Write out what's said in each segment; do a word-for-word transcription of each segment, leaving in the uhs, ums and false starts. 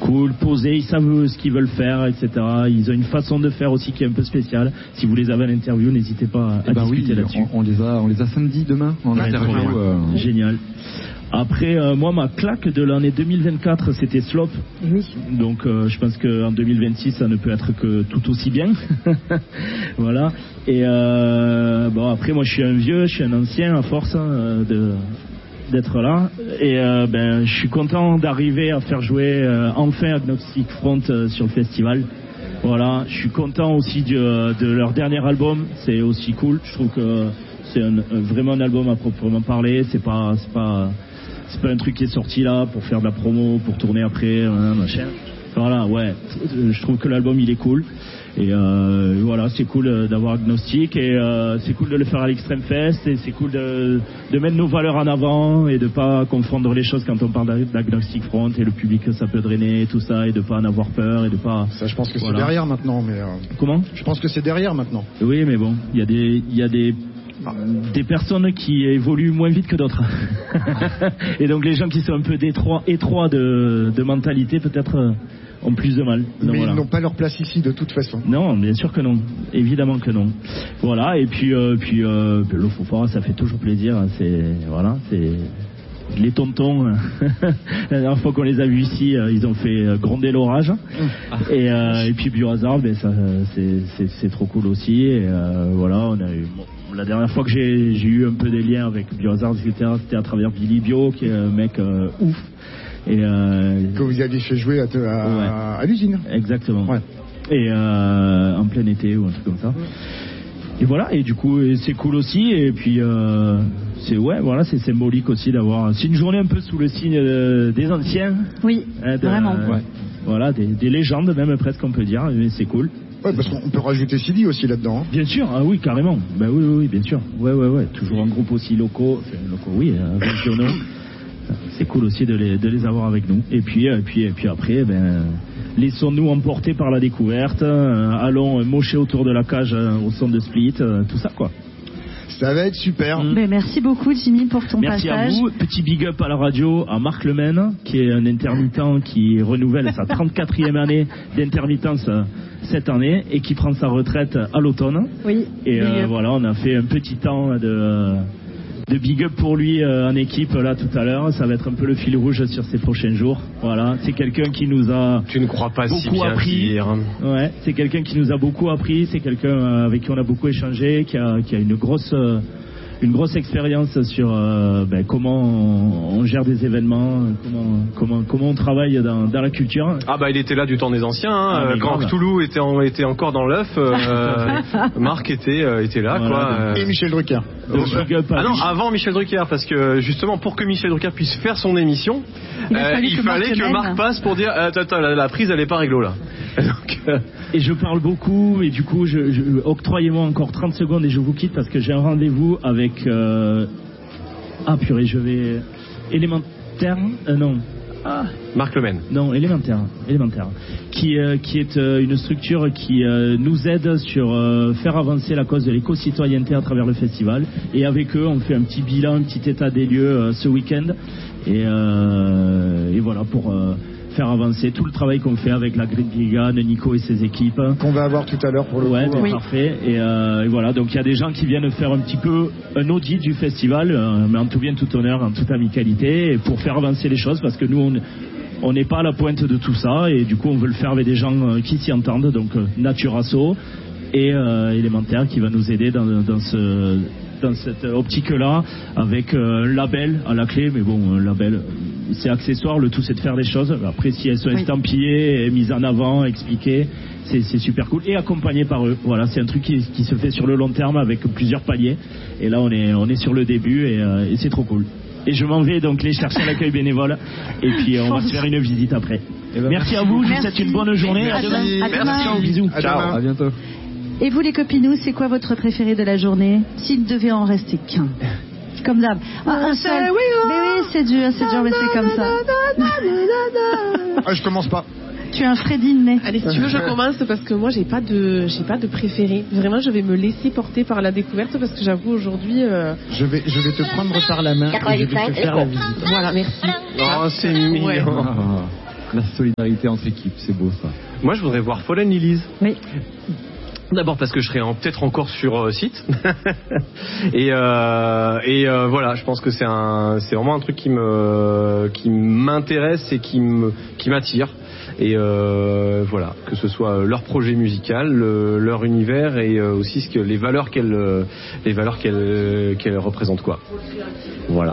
cool, posés, ils savent ce qu'ils veulent faire, et cetera. Ils ont une façon de faire aussi qui est un peu spéciale. Si vous les avez à l'interview, n'hésitez pas à eh ben discuter oui, là-dessus. On, on les a, on les a samedi demain en Ouais, interview. trop bien. Euh... Génial. Après, euh, moi, ma claque de l'année deux mille vingt-quatre, c'était Slope. Oui. Donc, euh, je pense qu'en deux mille vingt-six, ça ne peut être que tout aussi bien. Voilà. Et euh, bon, après, moi, je suis un vieux, je suis un ancien à force hein, de d'être là. Et euh, ben, je suis content d'arriver à faire jouer euh, enfin Agnostic Front euh, sur le festival. Voilà. Je suis content aussi de, de leur dernier album. C'est aussi cool. Je trouve que c'est un, vraiment un album à proprement parler. C'est pas, c'est pas. C'est pas un truc qui est sorti là pour faire de la promo, pour tourner après, hein, machin. Voilà, ouais. Je trouve que l'album il est cool. Et euh, voilà, c'est cool d'avoir Agnostic et euh, c'est cool de le faire à l'Extreme Fest et c'est cool de, de mettre nos valeurs en avant et de pas confondre les choses quand on parle d'Agnostic Front et le public que ça peut drainer et tout ça et de pas en avoir peur et de pas. Ça, je pense que voilà. C'est derrière maintenant, mais. Euh... Comment ? Je pense que c'est derrière maintenant. Oui, mais bon, il y a des, il y a des. des personnes qui évoluent moins vite que d'autres. Et donc les gens qui sont un peu détroits, étroits de, de mentalité peut-être euh, ont plus de mal. Donc, mais voilà. Ils n'ont pas leur place ici de toute façon. Non, bien sûr que non. Évidemment que non. Voilà, et puis, euh, puis euh, le faux fort, ça fait toujours plaisir. C'est, voilà, c'est... Les tontons, la dernière fois qu'on les a vus ici, ils ont fait gronder l'orage. Et, euh, et puis Biohazard, ben ça, c'est, c'est, c'est trop cool aussi. Et euh, voilà, on a eu. Bon, la dernière fois que j'ai, j'ai eu un peu des liens avec Biohazard, et cetera, c'était à travers Billy Bio, qui est un mec euh, ouf. Et euh, que vous aviez fait jouer à, à, ouais. à l'usine. Exactement. Ouais. Et euh, en plein été ou un truc comme ça. Et voilà, et du coup c'est cool aussi, et puis euh, c'est ouais, voilà, c'est symbolique aussi d'avoir. C'est une journée un peu sous le signe de, des anciens. Oui, hein, de, vraiment. Euh, ouais. Voilà, des, des légendes même presque on peut dire, mais c'est cool. Ouais, parce qu'on peut rajouter Sidi aussi là-dedans. Hein. Bien sûr, ah oui, carrément. Ben oui, oui, oui, bien sûr. Ouais, ouais, ouais. Toujours en groupe aussi locaux, enfin, locaux, oui, euh, régionaux. C'est cool aussi de les, de les avoir avec nous. Et puis, et puis, et puis après, ben. Laissons-nous emporter par la découverte, euh, allons mocher autour de la cage euh, au son de Split, euh, tout ça quoi. Ça va être super. Mmh. Ben, merci beaucoup Jimmy pour ton merci passage. Merci à vous. Petit big up à la radio à Marc Lemaine, qui est un intermittent qui renouvelle sa trente-quatrième année d'intermittence euh, cette année et qui prend sa retraite à l'automne. Oui. Et euh, voilà, on a fait un petit temps de... Euh, de big up pour lui euh, en équipe là tout à l'heure, ça va être un peu le fil rouge sur ces prochains jours. Voilà, c'est quelqu'un qui nous a tu ne crois pas beaucoup si bien appris. Dire. Ouais, c'est quelqu'un qui nous a beaucoup appris, c'est quelqu'un euh, avec qui on a beaucoup échangé, qui a qui a une grosse euh, une grosse expérience sur euh, ben, comment on, on gère des événements, comment comment comment on travaille dans, dans la culture. Ah bah il était là du temps des anciens, hein, ah, quand Cthulhu était en, était encore dans l'œuf, euh, Marc était euh, était là voilà, quoi. Donc, et Michel Drucker. Donc, ah non, avant Michel Drucker, parce que justement pour que Michel Drucker puisse faire son émission, il, euh, il que fallait Marc que Marc passe pour dire attends, attends la, la prise elle est pas réglo là. Donc, euh... Et je parle beaucoup et du coup je, je, octroyez-moi encore trente secondes et je vous quitte parce que j'ai un rendez-vous avec euh... ah purée je vais élémentaire euh, non ah. Marc Lemaine. Non, élémentaire, élémentaire, qui euh, qui est euh, une structure qui euh, nous aide sur euh, faire avancer la cause de l'éco-citoyenneté à travers le festival. Et avec eux, on fait un petit bilan, un petit état des lieux euh, ce week-end. Et, euh, et voilà pour euh, faire avancer tout le travail qu'on fait avec la Green Brigade, Nico et ses équipes. Qu'on va avoir tout à l'heure pour le ouais, coup. Oui, parfait. Et, euh, et voilà, donc il y a des gens qui viennent faire un petit peu un audit du festival, euh, mais en tout bien, tout honneur, en toute amicalité, et pour faire avancer les choses, parce que nous, on on n'est pas à la pointe de tout ça, et du coup, on veut le faire avec des gens euh, qui s'y entendent, donc euh, Nature Asso et euh, Élémentaire qui va nous aider dans, dans ce... dans cette optique-là, avec euh, un label à la clé, mais bon, un label, c'est accessoire, le tout c'est de faire des choses. Après, si elles sont oui. estampillées, mises en avant, expliquées, c'est, c'est super cool, et accompagné par eux. Voilà, c'est un truc qui, qui se fait sur le long terme avec plusieurs paliers, et là on est, on est sur le début, et, euh, et c'est trop cool. Et je m'en vais donc les chercher à l'accueil bénévole, et puis on va se faire une visite après. Ben, merci, merci à vous, je vous souhaite une bonne journée, merci. à demain. À demain. Merci, bisous. À ciao, demain. À bientôt. Et vous les copinous, c'est quoi votre préféré de la journée? S'il ne devait en rester qu'un. Comme d'hab. Ah, un seul. Oui, mais oui, c'est dur, c'est dur, mais c'est comme ça. Ah, je commence pas. Tu es un Freddy né. Allez, si tu veux, je commence parce que moi, j'ai pas de, j'ai pas de préféré. Vraiment, je vais me laisser porter par la découverte parce que j'avoue aujourd'hui. Euh... Je vais, je vais te prendre par la main et je vais te faire la visite. Voilà, merci. Oh, c'est mignon. Ouais. La solidarité entre équipes, c'est beau ça. Moi, je voudrais voir Fallen Lilies. Oui. D'abord parce que je serai en, peut-être encore sur euh, site et, euh, et euh, voilà, je pense que c'est un, c'est vraiment un truc qui me, qui m'intéresse et qui me, qui m'attire. Et euh, voilà, que ce soit leur projet musical, le, leur univers et euh, aussi ce que les valeurs qu'elles, les valeurs qu'elles, qu'elles représentent quoi. Voilà.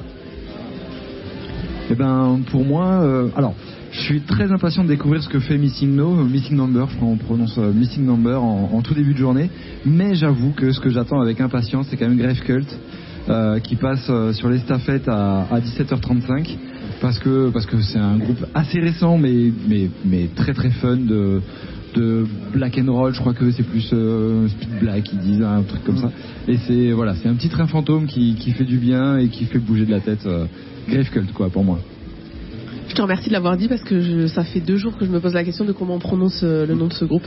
Eh ben pour moi, euh, alors. Je suis très impatient de découvrir ce que fait Missing No, Missing Number, je crois qu'on prononce Missing Number en, en tout début de journée. Mais j'avoue que ce que j'attends avec impatience, c'est quand même Grave Cult, euh, qui passe euh, sur l'estafette à, à dix-sept heures trente-cinq, parce que parce que c'est un groupe assez récent, mais mais mais très très fun de de black and roll. Je crois que c'est plus euh, speed black, ils disent un truc comme ça. Et c'est voilà, c'est un petit train fantôme qui qui fait du bien et qui fait bouger de la tête. Euh, Grave Cult quoi pour moi. Je te remercie de l'avoir dit parce que je, ça fait deux jours que je me pose la question de comment on prononce euh, le nom de ce groupe.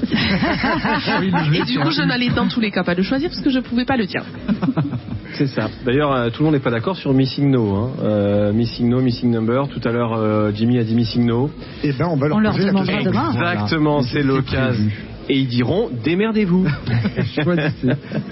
Et du coup, je n'allais dans tous les cas pas le choisir parce que je pouvais pas le dire. C'est ça. D'ailleurs, euh, tout le monde n'est pas d'accord sur Missing No. Hein. Euh, Missing No, Missing Number. Tout à l'heure, euh, Jimmy a dit Missing No. Eh ben, on va leur on poser leur la demandera question. demain. Exactement, Voilà. c'est l'occasion. Et ils diront démerdez-vous. Choisissez.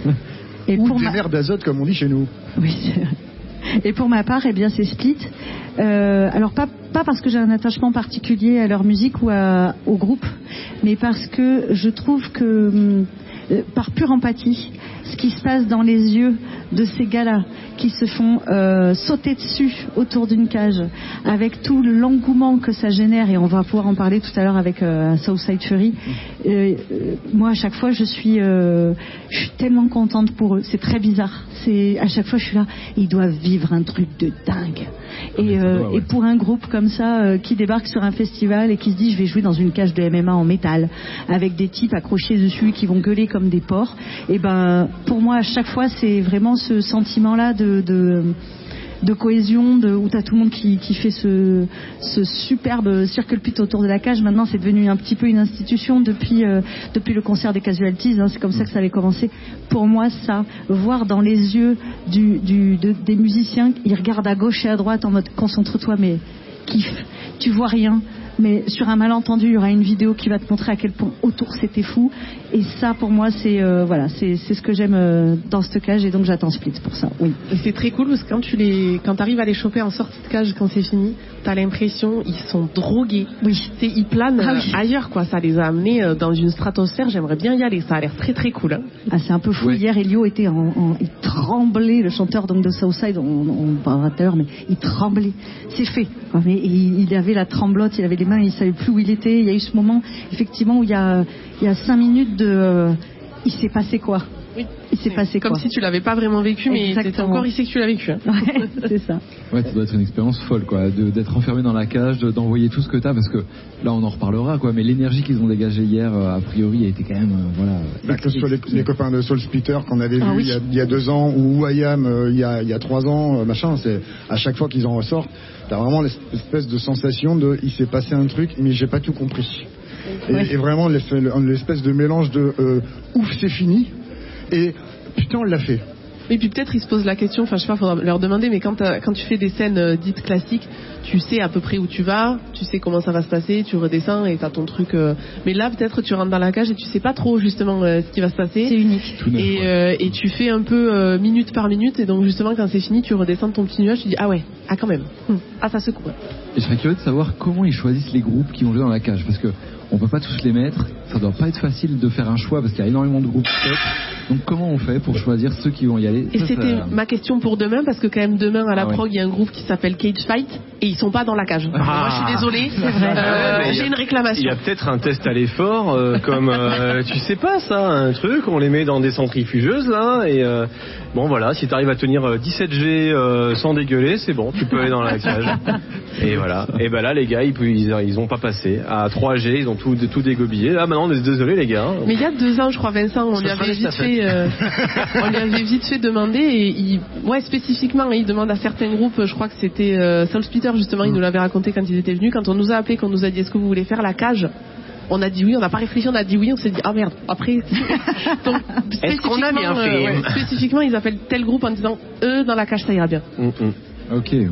Et Ou pour des ma... mers d'azote, comme on dit chez nous. Oui, c'est vrai. Et pour ma part, eh bien, c'est Split. Euh, alors pas pas parce que j'ai un attachement particulier à leur musique ou à, au groupe, mais parce que je trouve que euh, par pure empathie, ce qui se passe dans les yeux de ces gars-là qui se font euh, sauter dessus autour d'une cage, avec tout l'engouement que ça génère, et on va pouvoir en parler tout à l'heure avec euh, Southside Fury. Euh, euh, moi, à chaque fois, je suis, euh, je suis tellement contente pour eux. C'est très bizarre. C'est à chaque fois, je suis là. Ils doivent vivre un truc de dingue. Et, euh, doit, ouais. et pour un groupe comme ça euh, qui débarque sur un festival et qui se dit je vais jouer dans une cage de M M A en métal avec des types accrochés dessus qui vont gueuler comme des porcs, et ben pour moi à chaque fois c'est vraiment ce sentiment là de, de de cohésion, de, où t'as tout le monde qui, qui fait ce, ce superbe circle pit autour de la cage. Maintenant, c'est devenu un petit peu une institution depuis, euh, depuis le concert des Casualties. Hein, c'est comme ça que ça avait commencé. Pour moi, ça, voir dans les yeux du, du, de, des musiciens, ils regardent à gauche et à droite en mode concentre-toi, mais kiffe. Tu vois rien. Mais sur un malentendu, il y aura une vidéo qui va te montrer à quel point autour c'était fou. Et ça, pour moi, c'est euh, voilà, c'est c'est ce que j'aime euh, dans cette cage. Et donc, j'attends Split pour ça. Oui. Et c'est très cool parce que quand tu les, quand t'arrives à les choper en sortie de cage quand c'est fini, t'as l'impression ils sont drogués. Oui. C'est ils planent Ah euh, oui. ailleurs quoi. Ça les a amenés euh, dans une stratosphère. J'aimerais bien y aller. Ça a l'air très très cool. Hein. Ah, c'est un peu fou. Ouais. Hier, Elio était en, en- il tremblait, le chanteur donc de Southside, on, on parlera tout à l'heure, mais il tremblait. C'est fait. Ouais, mais il, il avait la tremblote, il avait les mains, il savait plus où il était. Il y a eu ce moment, effectivement, où il y a, il y a cinq minutes de, euh, il s'est passé quoi? Oui. Il s'est passé Comme quoi? si tu l'avais pas vraiment vécu, mais c'était Exactement. encore ici que tu l'as vécu. Hein. Ouais, c'est ça. Ouais, ça doit être une expérience folle, quoi, de- d'être enfermé dans la cage, de- d'envoyer tout ce que t'as, parce que là, on en reparlera, quoi. Mais l'énergie qu'ils ont dégagée hier, euh, a priori, a été quand même, euh, voilà. Bah, que ce soit les, les copains de Soul Splitter qu'on avait Ah vus oui. il, y a, il y a deux ans, ou I A M euh, il, y a, il y a trois ans, euh, machin, c'est à chaque fois qu'ils en ressortent, t'as vraiment l'espèce de sensation de il s'est passé un truc, mais j'ai pas tout compris. Et, Ouais. et vraiment l'espèce l'espèce de mélange de euh, ouf c'est fini et putain on l'a fait. Et puis peut-être ils se posent la question, enfin je sais pas, faudra leur demander, mais quand, t'as- quand tu fais des scènes euh, dites classiques, tu sais à peu près où tu vas, tu sais comment ça va se passer, tu redescends et t'as ton truc. euh, Mais là peut-être tu rentres dans la cage et tu sais pas trop justement euh, ce qui va se passer. C'est unique. Tout neuf, Et, ouais. euh, et tu fais un peu euh, minute par minute, et donc justement quand c'est fini tu redescends de ton petit nuage, tu dis ah ouais, ah quand même, Hum, ah ça secoue. Et je serais curieux de savoir comment ils choisissent les groupes qui vont jouer dans la cage, parce que on peut pas tous les mettre, ça doit pas être facile de faire un choix, parce qu'il y a énormément de groupes top. Donc comment on fait pour choisir ceux qui vont y aller? Et Ça, c'était ça- ma question pour demain, parce que quand même demain à la Ah ouais. prog il y a un groupe qui s'appelle Cage Fight et ils sont pas dans la cage. Ah. Moi je suis désolée, C'est vrai. Euh, Ouais, mais il y j'ai a- une Il réclamation. y a peut-être un test à l'effort, euh, comme euh, tu sais pas ça, un truc, on les met dans des centrifugeuses là, et euh, bon voilà, si t'arrives à tenir euh, dix-sept G euh, sans dégueuler, c'est bon, tu peux aller dans la cage. Et voilà. Et ben là les gars, ils, ils, ils ont pas passé à trois G, ils ont tout, tout dégobillé. Ah maintenant on est désolé les gars. Mais il y a deux ans, je crois, Vincent, on Ce lui sera avait les vite stafettes. fait, euh, on lui avait vite fait demander, et il, ouais, spécifiquement, il demande à certains groupes, je crois que c'était euh, Soul Splitter justement, il nous l'avait raconté quand ils étaient venus, quand on nous a appelé, qu'on nous a dit est-ce que vous voulez faire la cage, on a dit oui, on n'a pas réfléchi, on a dit oui, on s'est dit ah merde, après. Donc, Est-ce qu'on a bien spécifiquement, fait ouais, spécifiquement, ils appellent tel groupe en disant eux dans la cage ça ira bien. Mm, mm. Ok.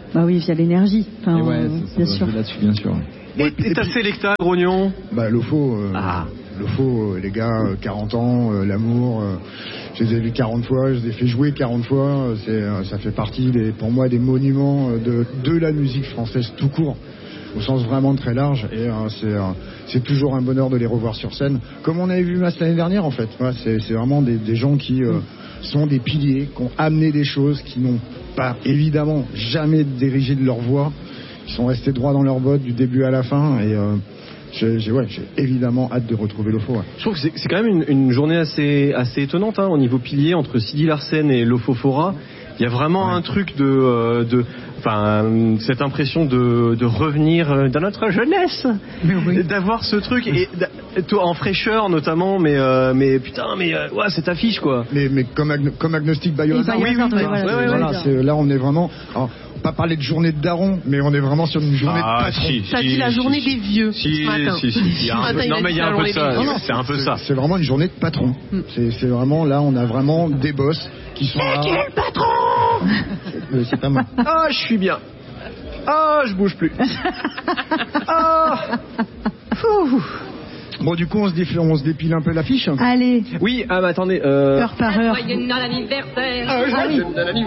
Bah oui, via l'énergie. Enfin, Et ouais, euh, ça, ça bien doit sûr. jouer là-dessus, bien sûr. Et, et ta Selecta, Grognon? Bah, Lofo, euh, Ah. Lofo, euh, les gars, euh, quarante ans, euh, l'amour, euh, je les ai vus quarante fois, je les ai fait jouer quarante fois, euh, c'est, euh, ça fait partie, des, pour moi, des monuments euh, de, de la musique française tout court, au sens vraiment très large, et euh, c'est, euh, c'est toujours un bonheur de les revoir sur scène, comme on avait vu Mass l'année dernière en fait. Ouais, c'est, c'est vraiment des, des gens qui euh, sont des piliers, qui ont amené des choses, qui n'ont pas, évidemment, jamais dirigé de leur voix, ils sont restés droits dans leurs bottes du début à la fin, et euh, j'ai, j'ai, ouais, j'ai évidemment hâte de retrouver Lofo. Ouais. Je trouve que c'est, c'est quand même une, une journée assez, assez étonnante hein, au niveau pilier entre Sidi Larsen et Lofofora. Il y a vraiment Ouais. un truc de, euh, de, enfin, cette impression de, de revenir dans notre jeunesse, oui. d'avoir ce truc et d'a- toi en fraîcheur notamment, mais, euh, mais putain, mais euh, ouais, cette affiche quoi. Mais, mais comme, agno- comme Agnostic Biohazard, Et Biohazard, oui, oui, ouais, voilà, c'est- ouais, voilà, ouais. c'est- là on est vraiment, alors, pas parler de journée de daron, mais on est vraiment sur une journée de patron. si, T'as si, dit la si, journée si. des vieux Si, ce matin. si, si, si. Il y a Ce un matin, peu- il non a mais dit il y a la un peu de journée ça, des vieux. c'est un peu ça. C'est vraiment une journée de patron. C'est, c'est vraiment là, on a vraiment des boss qui sont là. le patron? Euh, C'est pas mal. Ah, je suis bien. Ah, je bouge plus. Ah. Ouh. Bon, du coup, on se, défile, on se dépile un peu l'affiche. Allez, Oui, ah mais attendez. Euh... heure par heure. Joyeux anniversaire, Ah oui.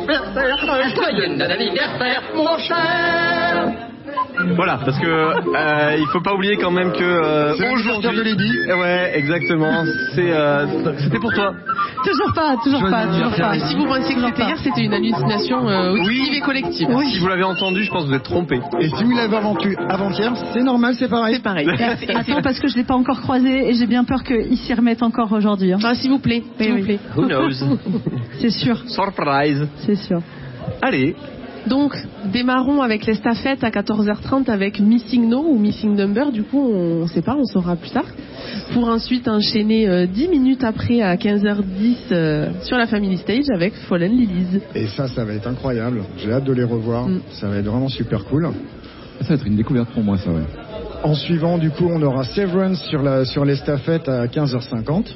joyeux anniversaire, mon cher. Voilà, parce que euh, il faut pas oublier quand même que euh, C'est l'anniversaire de Lady. Ouais, exactement. C'est euh, c'était pour toi. Toujours pas, toujours Joyeux pas, toujours anniversaire. pas. Et si vous pensiez que c'était hier, c'était une hallucination euh, auditive et collective. Si vous l'avez entendu, je pense que vous êtes trompé. Et si vous l'avez aventu avant-hier, c'est normal, c'est pareil. C'est pareil. Attends, parce que je l'ai pas encore croisé et j'ai bien peur qu'il s'y remette encore aujourd'hui. hein. Ah, s'il vous plaît, s'il Oui, vous oui. plaît. Who knows? C'est sûr, Surprise. c'est sûr. Allez. Donc, démarrons avec l'estafette à quatorze heures trente avec Missing No ou Missing Number. Du coup, on ne sait pas, on saura plus tard. Pour ensuite enchaîner euh, dix minutes après à quinze heures dix euh, sur la Family Stage avec Fallen Lilies. Et ça, ça va être incroyable. J'ai hâte de les revoir. Mm. Ça va être vraiment super cool. Ça va être une découverte pour moi, ça, ouais. En suivant, du coup, on aura Severance sur la sur l'estafette à quinze heures cinquante.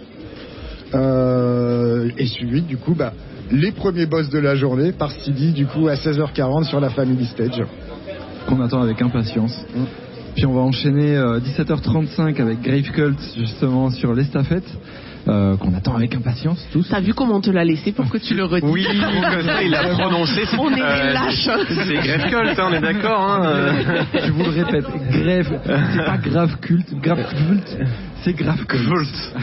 Euh, et suivi, du coup, bah, les premiers boss de la journée par Sidi, du coup, à seize heures quarante sur la Family Stage. Qu'on attend avec impatience. Mm. Puis on va enchaîner euh, dix-sept heures trente-cinq avec Grave Cult, justement, sur l'estafette. Euh, qu'on attend avec impatience, tous. T'as vu comment on te l'a laissé pour que tu le redises? Oui, comme ça, il a prononcé. On est des Euh, lâches. C'est Grave Cult, hein, on est d'accord. Hein, euh. Je vous le répète, grève, c'est pas grave culte, grave culte, c'est grave culte.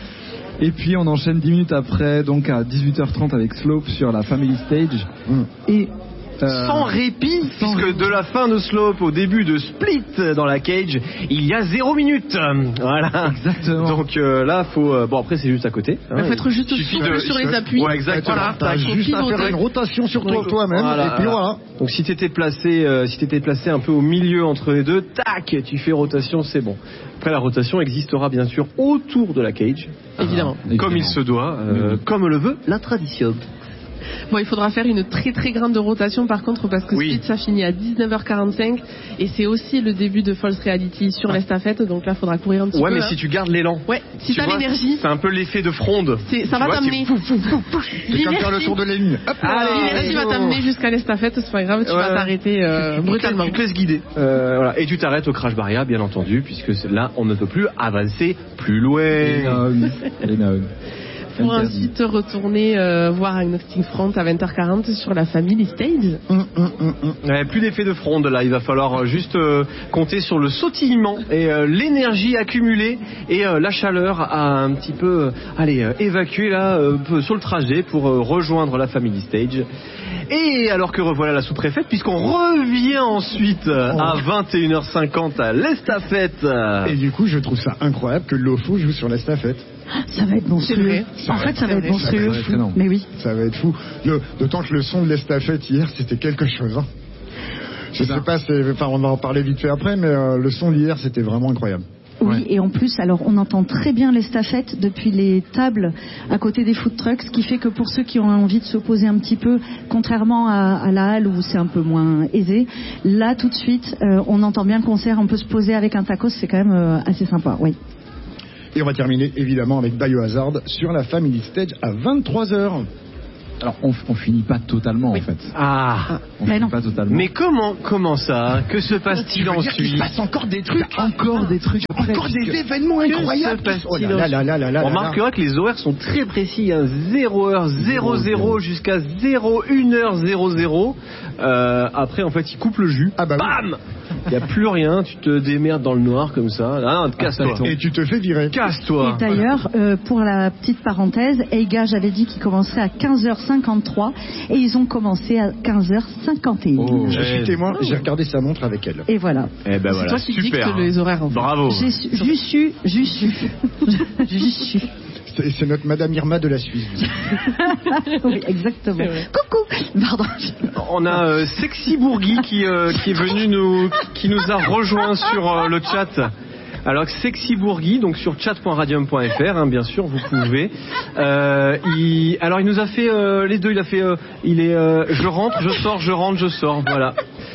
Et puis on enchaîne dix minutes après, donc à dix-huit heures trente avec Slope sur la Family Stage. Mm. Et euh, Sans répit, puisque de la fin de Slope au début de Split dans la cage, il y a zéro minute. Voilà. Exactement. Donc euh, là, faut. euh, bon, après, c'est juste à côté. Il faut être juste Il suffit souple de- sur les appuis. Ouais, exactement. Voilà, T'as tac, juste à piloter. faire une rotation sur toi, Oui. toi-même, Voilà, et puis voilà. Donc si t'étais placé, euh, si t'étais placé un peu au milieu entre les deux, tac, tu fais rotation, c'est bon. Après la rotation existera bien sûr autour de la cage, Évidemment. comme il se doit, euh, Oui. comme le veut la tradition. Bon, il faudra faire une très très grande rotation par contre parce que Oui. Split ça finit à dix-neuf heures quarante-cinq et c'est aussi le début de False Reality sur l'estafette, donc là il faudra courir un petit Ouais, peu. mais hein. si tu gardes l'élan. Ouais, si tu t'as vois, l'énergie, c'est un peu l'effet de fronde. c'est- ça Tu va vois, t'amener. c'est fou, fou, fou, fou. C'est comme faire le tour de la ligne. Hop là. Allez, L'énergie va t'amener jusqu'à l'estafette, c'est pas grave, tu Ouais. vas t'arrêter euh, Tu te- brutalement. Tu te laisses guider. Euh, voilà. Et tu t'arrêtes au crash barrière, bien entendu, puisque c'est- là, on ne peut plus avancer plus loin. Énorme, énorme. Pour Interdit. ensuite retourner euh, voir Agnostic Front à vingt heures quarante sur la Family Stage. Hum, hum, hum, hum. Ouais, plus d'effet de fronde là, il va falloir euh, juste euh, compter sur le sautillement et euh, l'énergie accumulée et euh, la chaleur à un petit peu euh, allez euh, évacuer là euh, peu- sur le trajet pour euh, rejoindre la Family Stage. Et alors que revoilà la sous-préfète, puisqu'on revient ensuite euh, à vingt et une heures cinquante à l'estafette. Et du coup, je trouve ça incroyable que Lofo joue sur l'estafette. Ça va être monstrueux. vrai. En fait, ça va C'est être vrai. monstrueux. Ça va être énorme. Mais oui. Ça va être fou. Le- D'autant que le son de l'estafette hier, c'était quelque chose. Hein. Je sais pas, c'est- enfin, on va en parler vite fait après, mais euh, le son d'hier, c'était vraiment incroyable. Oui, Ouais. et en plus, alors on entend très bien l'estafette depuis les tables à côté des food trucks, ce qui fait que pour ceux qui ont envie de se poser un petit peu, contrairement à, à la halle où c'est un peu moins aisé, là tout de suite, euh, on entend bien le concert, on peut se poser avec un tacos, c'est quand même euh, assez sympa, oui. Et on va terminer évidemment avec Biohazard sur la Family Stage à vingt-trois heures. Alors on, on finit pas totalement Oui. en fait. Ah. On Mais finit non. pas totalement. Mais comment, comment ça? Que se passe-t-il Il ensuite? se passe encore des trucs. encore des trucs. après, Encore parce des que- événements Que incroyables. se passe-t-il Oh là là là là là On là là. remarquera que les horaires sont très précis, hein. zéro heure zéro zéro jusqu'à zéro une heure zéro zéro. Euh, après, en fait, ils coupent le jus. Ah bah oui. Bam! Il n'y a plus rien, tu te démerdes dans le noir comme ça. Ah non, casse-toi. Ah, Et tu te fais virer. Casse-toi. Et d'ailleurs, euh, pour la petite parenthèse, Eiga, j'avais dit qu'il commençait à quinze heures cinquante-trois et ils ont commencé à quinze heures cinquante et un. Oh. Je suis Ouais. témoin, j'ai regardé sa montre avec elle. Et voilà. Eh ben C'est voilà, toi qui super. dictes les horaires, en fait. Bravo. J'ai su, j'y suis, j'y suis. J'y suis. C'est c'est notre Madame Irma de la Suisse. Oui, exactement. C'est vrai. Coucou. Pardon. On a euh, Sexy Bourgui qui, euh, qui est venu nous, qui nous a rejoint sur euh, le chat. Alors Sexy Bourgui, donc sur chat point radium point f r, hein, bien sûr, vous pouvez. Euh, il, alors il nous a fait euh, les deux. Il a fait, euh, il est, euh, je rentre, je sors, je rentre, je sors. Voilà.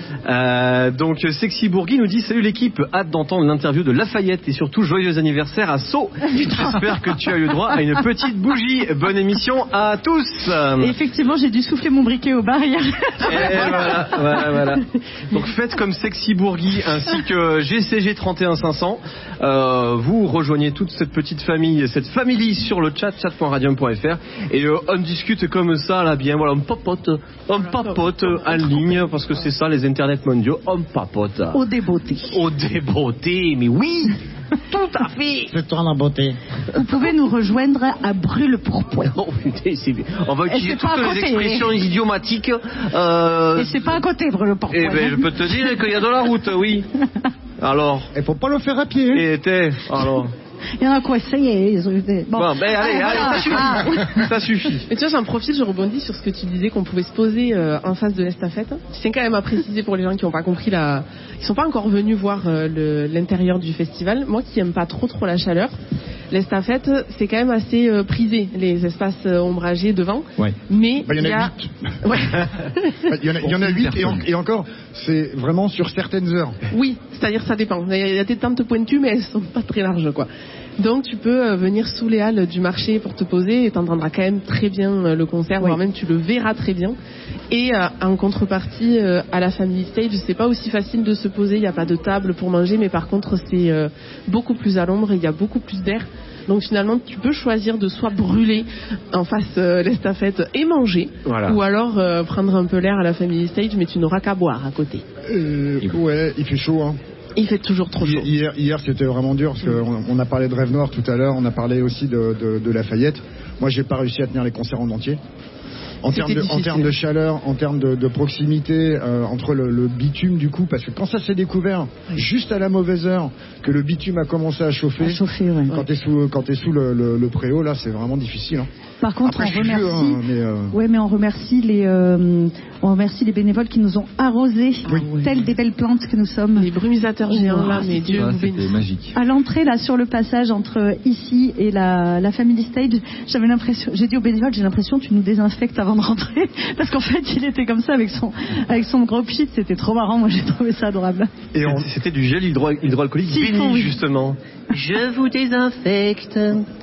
Euh, donc Sexy Bourgui nous dit salut l'équipe, hâte d'entendre l'interview de Lafayette et surtout joyeux anniversaire à So. J'espère que tu as eu droit à une petite bougie. Bonne émission à tous. Et effectivement, j'ai dû souffler mon briquet au bar hier. Et voilà, voilà, voilà. Donc faites comme Sexy Bourgui ainsi que G C G trente et un cinq cents. Euh, vous rejoignez toute cette petite famille, cette famille sur le chat, chat point radium point f r. Et euh, on discute comme ça, là, bien, voilà, on papote, on papote en ligne, parce que c'est ça les internets mondiaux, on papote. Au débeauté. Au débeauté, mais oui, tout à fait. C'est toi la beauté. Vous pouvez nous rejoindre à Brûle-Pourpoint. Oh putain, c'est bien. On va Et utiliser c'est pas toutes à les côté, expressions idiomatiques. Euh... Et c'est pas à côté, Brûle-Pourpoint. Eh ben, je peux te dire qu'il y a de la route, oui. Alors. Il faut pas le faire à pied. Et t'es, alors. Il y en a quoi, ça y est. ils ont- Bon, Bon, ben allez, Ah, allez, ça suffit. ah. Ça suffit. Et tu vois, j'en profite, je rebondis sur ce que tu disais qu'on pouvait se poser euh, en face de l'estafette. Je tiens quand même à préciser pour les gens qui n'ont pas compris la, qui sont pas encore venus voir euh, le- l'intérieur du festival. Moi, qui aime pas trop trop la chaleur, l'estafette, c'est quand même assez euh, prisé, les espaces euh, ombragés devant. Ouais. Mais Bah, il y en a huit. Ouais. Il y en a, il y en a huit et, en- et encore, c'est vraiment sur certaines heures. Oui, c'est-à-dire ça dépend. Il y a des tentes pointues, mais elles sont pas très larges, quoi. Donc tu peux euh, venir sous les halles du marché pour te poser et t'entendras quand même très bien euh, le concert, voire même tu le verras très bien. Et euh, en contrepartie, euh, à la Family Stage, c'est pas aussi facile de se poser, il n'y a pas de table pour manger, mais par contre c'est euh, beaucoup plus à l'ombre, il y a beaucoup plus d'air. Donc finalement, tu peux choisir de soit brûler en face euh, l'estafette et manger, Voilà. ou alors euh, prendre un peu l'air à la Family Stage, mais tu n'auras qu'à boire à côté. Euh, ouais, il fait chaud. Hein. Il fait toujours trop chaud. Hier, hier c'était vraiment dur parce qu'on on a parlé de Rêve Noir tout à l'heure, on a parlé aussi de, de, de Lafayette. Moi, j'ai pas réussi à tenir les concerts en entier. En C'était termes, de, en difficile. termes de chaleur, en termes de, de proximité euh, entre le, le bitume du coup, parce que quand ça s'est découvert juste à la mauvaise heure que le bitume a commencé à chauffer, À chauffer, ouais. quand t'es sous quand t'es sous le, le, le préau, là c'est vraiment difficile. Hein. Par contre, Après, on je suis vieux, remercie. hein, mais euh, Ouais, mais on remercie les, euh, on remercie les bénévoles qui nous ont arrosés, Oui. telles des belles plantes que nous sommes. Les brumisateurs géants, là, Oh, mais Dieu Ça, vous c'était bénisse. magique. À l'entrée, là, sur le passage entre ici et la, la Family Stage, j'avais l'impression, j'ai dit au bénévole, j'ai l'impression que tu nous désinfectes avant de rentrer. Parce qu'en fait, il était comme ça avec son, avec son gros pchit, c'était trop marrant, moi j'ai trouvé ça adorable. et on, C'était du gel hydro- hydroalcoolique Si, béni, oui. justement. Je vous désinfecte.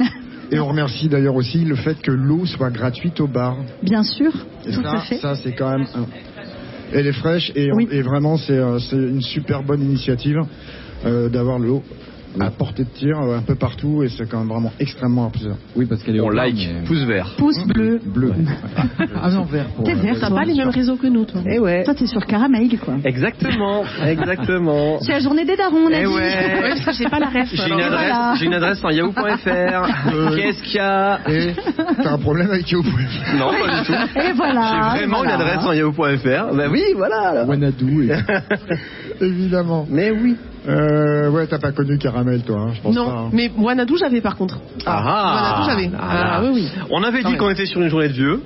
et on remercie d'ailleurs aussi le fait que l'eau soit gratuite au bar. Bien sûr, Et tout ça, à fait. ça c'est quand même. un- Elle est fraîche et, Oui. et vraiment c'est euh, c'est une super bonne initiative euh, d'avoir l'eau à portée de tir euh, un peu partout et c'est quand même vraiment extrêmement apprécié. Oui, parce qu'elle est On au bar, like, mais- pouce vert. Pouce bleu. bleu. Ah non, vert. pour- T'es vert, T'as toi. pas les mêmes réseaux que nous, toi. Eh ouais. Toi, t'es sur caramel, quoi. Exactement, exactement. C'est la journée des darons, on a Eh dit. ouais. Ouais, ça, j'ai pas la ref. J'ai alors. une, adresse, voilà. j'ai une adresse en yahoo point f r. Euh, Qu'est-ce qu'il y a? Et t'as un problème avec Yahoo. Non, pas du tout. Et voilà. J'ai vraiment et voilà. une adresse en yahoo point f r. Bah oui, voilà. Wanadoo et- Évidemment. Mais oui. Euh, ouais, t'as pas connu Caramel, toi, hein, je pense Non, pas. hein. mais Wanadoo, j'avais par contre. Ah, Wanadoo, j'avais. ah, Ah, oui, oui. On avait Quand dit même. qu'on était sur une journée de vieux.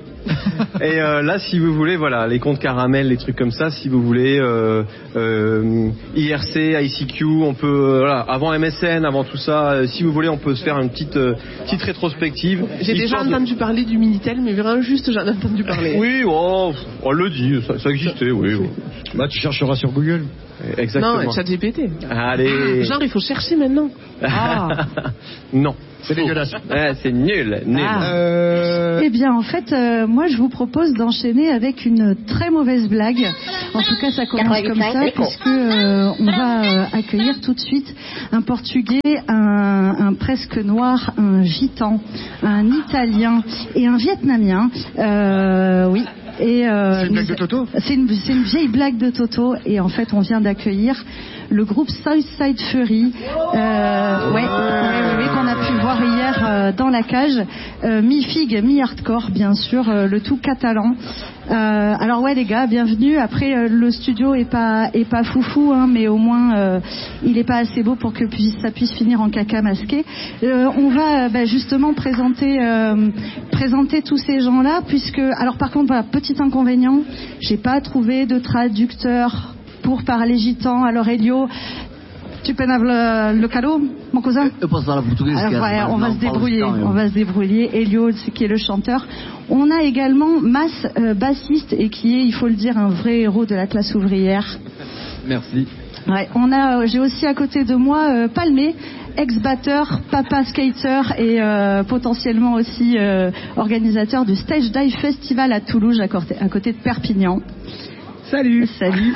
Et euh, là, si vous voulez, voilà, les comptes caramel, les trucs comme ça, si vous voulez, euh, euh, I R C, I C Q, on peut, euh, voilà, avant M S N, avant tout ça, euh, si vous voulez, on peut se faire une petite, euh, petite rétrospective. J'ai déjà Histoire de- entendu parler du Minitel, mais vraiment juste j'en ai entendu parler. Oui, oh, on le dit, ça, ça existait, oui. oui. Bah, tu chercheras sur Google. Exactement. Non, ChatGPT. Allez. Genre, il faut chercher maintenant. Ah. Non. C'est dégueulasse. Ouais, c'est nul, nul. Ah. Euh, Eh bien, en fait, euh, moi, je vous propose d'enchaîner avec une très mauvaise blague. En tout cas, ça commence comme ça, puisque euh, on va euh, accueillir tout de suite un Portugais, un, un presque noir, un gitan, un Italien et un Vietnamien. Euh, oui. Et euh, c'est une blague de Toto ? C'est une, c'est une vieille blague de Toto. Et en fait, on vient d'accueillir le groupe Southside Fury, euh, ouais, ouais, ouais, ouais, qu'on a pu voir hier euh, dans la cage, euh, mi-figue, mi-hardcore, bien sûr, euh, le tout catalan. Euh, alors ouais les gars, bienvenue. Après euh, le studio est pas est pas foufou, hein, mais au moins euh, il est pas assez beau pour que puisse, ça puisse finir en caca masqué. Euh, on va euh, bah, justement présenter euh, présenter tous ces gens-là, puisque alors par contre voilà, petit inconvénient, j'ai pas trouvé de traducteur pour parler gitan. Alors Elio, tu peux avoir le, le cadeau, mon cousin? Eu posso falar português, Alors, ouais, on va não se débrouiller, falo gitano, on va se débrouiller. Elio, qui est le chanteur. On a également Mas, euh, bassiste, et qui est, il faut le dire, un vrai héros de la classe ouvrière. Merci. Ouais, on a, euh, j'ai aussi à côté de moi euh, Palmé, ex-batteur, papa skater et euh, potentiellement aussi euh, organisateur du Stage Dive Festival à Toulouse, à côté, à côté de Perpignan. Salut. Salut.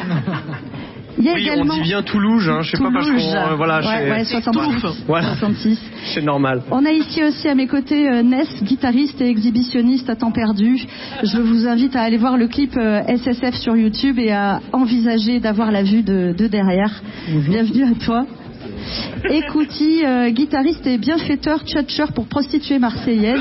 Il y a oui, également... on dit bien Toulouse, hein, je sais Toulouse, pas parce qu'on... Euh, voilà, ouais, chez... ouais, soixante-six. Voilà. soixante-six. C'est normal. On a ici aussi à mes côtés euh, Ness, guitariste et exhibitionniste à temps perdu. Je vous invite à aller voir le clip euh, S S F sur YouTube et à envisager d'avoir la vue de, de derrière. Bonjour. Bienvenue à toi. Écouti, euh, guitariste et bienfaiteur tchatcheur pour prostituées marseillaises.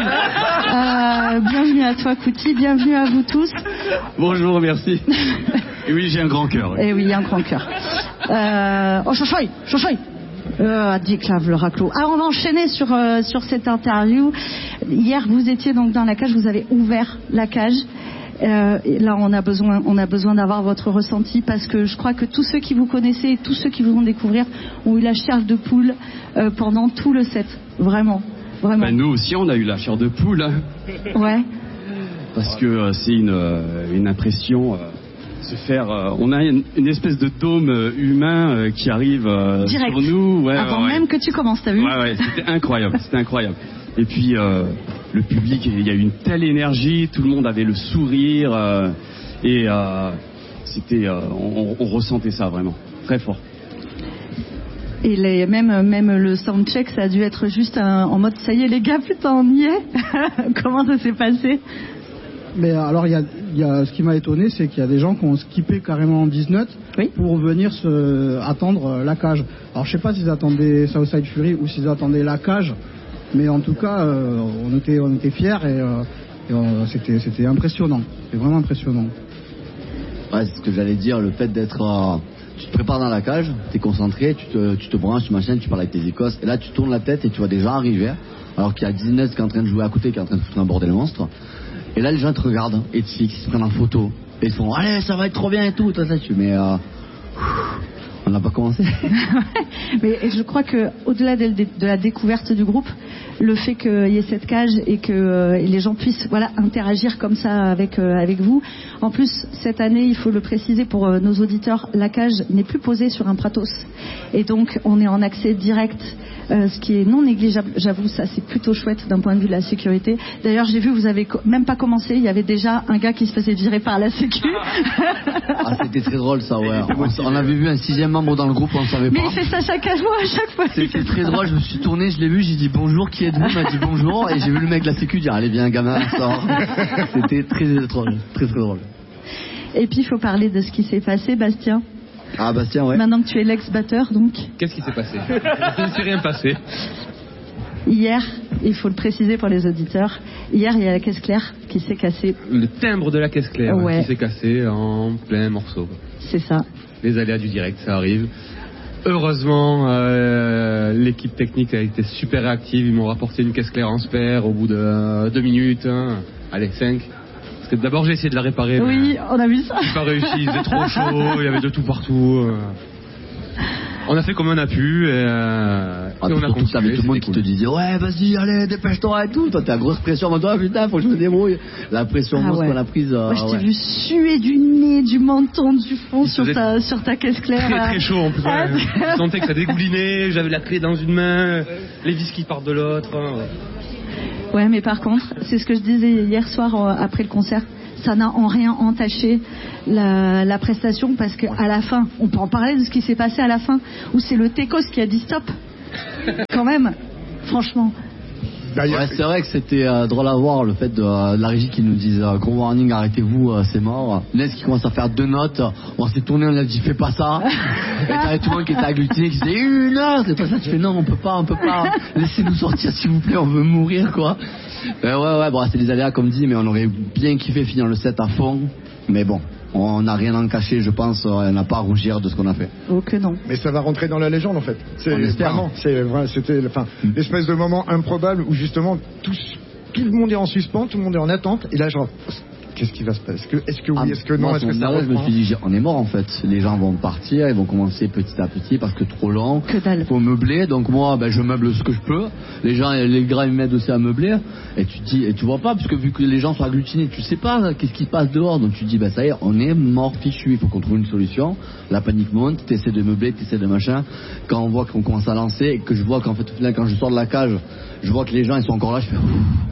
Euh, bienvenue à toi, Kouti. Bienvenue à vous tous. Bonjour, merci. Et oui, j'ai un grand cœur. Oui. Et oui, un grand cœur. Euh, oh, chochoy, chochoy. Euh, Diclave le raclot. Ah, on va enchaîner sur euh, sur cette interview. Hier, vous étiez donc dans la cage. Vous avez ouvert la cage. Euh, et là, on a besoin, on a besoin d'avoir votre ressenti, parce que je crois que tous ceux qui vous connaissez et tous ceux qui vous vont découvrir ont eu la chair de poule euh, pendant tout le set. Vraiment, vraiment. Ben, nous aussi, on a eu la chair de poule. Hein. Ouais. Parce que euh, c'est une euh, une impression. Euh, se faire, euh, on a une, une espèce de dôme euh, humain euh, qui arrive euh, Direct. sur nous. Ouais, Avant ouais, même ouais. que tu commences, t'as vu? Ouais, ouais, c'était incroyable, c'était incroyable. Et puis euh, le public, il y a eu une telle énergie, tout le monde avait le sourire euh, et euh, c'était, euh, on, on ressentait ça vraiment, très fort. Et les, même, même le soundcheck, ça a dû être juste un, en mode ça y est les gars, putain on y est. Comment ça s'est passé? Mais alors, il y a, il y a, ce qui m'a étonné, c'est qu'il y a des gens qui ont skippé carrément en dix-neuf oui. pour venir se, attendre la cage. Alors, je sais pas s'ils attendaient Southside Fury ou s'ils attendaient la cage, mais en tout cas, euh, on était, on était fiers et, euh, et euh, c'était, c'était impressionnant. C'était vraiment impressionnant. Ouais, c'est ce que j'allais dire, le fait d'être... Euh, tu te prépares dans la cage, tu es concentré, tu te, tu te branches, tu machines, tu parles avec tes écosses, et là tu tournes la tête et tu vois des gens arriver, alors qu'il y a dix-neuf qui est en train de jouer à côté, qui est en train de foutre un bordel monstre. Et là, les gens te regardent et te fixent, ils se prennent en photo. Et ils font, allez, ça va être trop bien et tout. Toi, ça, tu mais euh, on n'a pas commencé. Mais je crois que au-delà de, de la découverte du groupe, le fait qu'il y ait cette cage et que euh, les gens puissent voilà interagir comme ça avec euh, avec vous. En plus, cette année, il faut le préciser pour euh, nos auditeurs, la cage n'est plus posée sur un pratos. Et donc, on est en accès direct. Euh, ce qui est non négligeable, j'avoue, ça c'est plutôt chouette d'un point de vue de la sécurité. D'ailleurs, j'ai vu, vous avez co- même pas commencé, il y avait déjà un gars qui se faisait virer par la sécu. Ah, c'était très drôle ça, ouais. On, on avait vu un sixième membre dans le groupe, on ne savait pas. Mais il fait ça chaque fois, à chaque fois. C'était très drôle, je me suis tourné, je l'ai vu, j'ai dit bonjour, qui êtes-vous? Il m'a dit bonjour, et j'ai vu le mec de la sécu dire allez viens gamin, sors. C'était très drôle, très très drôle. Et puis il faut parler de ce qui s'est passé, Bastien. Ah Bastien, ouais. Maintenant que tu es l'ex-batteur, donc. Qu'est-ce qui s'est passé? Il ne s'est rien passé. Hier, il faut le préciser pour les auditeurs, hier il y a la caisse claire qui s'est cassée. Le timbre de la caisse claire ouais. qui s'est cassé en plein morceau. C'est ça. Les aléas du direct, ça arrive. Heureusement, euh, l'équipe technique a été super réactive. Ils m'ont rapporté une caisse claire en spare au bout de euh, deux minutes. Hein. Allez, cinq. Parce que d'abord j'ai essayé de la réparer. Oui, on a vu ça. J'ai pas réussi, il faisait trop chaud, il y avait de tout partout. Euh... On a fait comme on a pu et, euh, ah, et on a continué. T'avais tout le monde qui te disait ouais vas-y allez dépêche-toi et tout. Toi t'as grosse pression en toi putain faut que je me débrouille. La pression ah, monstre ouais. qu'on a prise. Euh, Moi je t'ai ouais. vu suer du nez, du menton, du front sur ta, sur ta caisse claire. Très très chaud en plus. Ah, ouais. Je sentais que ça dégoulinait, j'avais la clé dans une main, les vis qui partent de l'autre. Hein. Ouais, mais par contre, c'est ce que je disais hier soir euh, après le concert. Ça n'a en rien entaché la, la prestation parce que à la fin, on peut en parler de ce qui s'est passé à la fin, où c'est le Tecos qui a dit stop. Quand même, franchement. Ouais, c'est vrai que c'était euh, drôle à voir le fait de, euh, de la régie qui nous dise euh, gros warning, arrêtez-vous, euh, c'est mort. Nes qui commence à faire deux notes, on s'est tourné, on a dit fais pas ça. Et t'avais tout le monde qui était agglutiné qui disait une note, et toi ça tu fais non, on peut pas, on peut pas, laissez-nous sortir s'il vous plaît, on veut mourir quoi. Euh, ouais ouais bon c'est des aléas comme dit, mais on aurait bien kiffé finir le set à fond, mais bon. On n'a rien à en cacher, je pense, on n'a pas à rougir de ce qu'on a fait. Oh que non. Mais ça va rentrer dans la légende en fait. C'est on espère. Vraiment, c'est vrai, c'était, enfin, mm. l'espèce de moment improbable où justement tout, tout le monde est en suspens, tout le monde est en attente, et là genre, qu'est-ce qui va se passer? Est-ce que, est-ce que oui, ah, est-ce que non, moi, est-ce que ça reprend? Je me suis dit, on est mort en fait. Les gens vont partir, ils vont commencer petit à petit parce que trop long. Que dalle. Faut meubler, donc moi, ben, je meuble ce que je peux. Les gens, les gars, ils m'aident aussi à meubler. Et tu dis, et tu vois pas, parce que vu que les gens sont agglutinés, tu sais pas qu'est-ce qui se passe dehors. Donc tu dis, ben ça y est, on est mort fichu. Il faut qu'on trouve une solution. La panique monte, t'essaies de meubler, t'essaies de machin. Quand on voit qu'on commence à lancer et que je vois qu'en fait, au final, quand je sors de la cage, je vois que les gens ils sont encore là, je fais,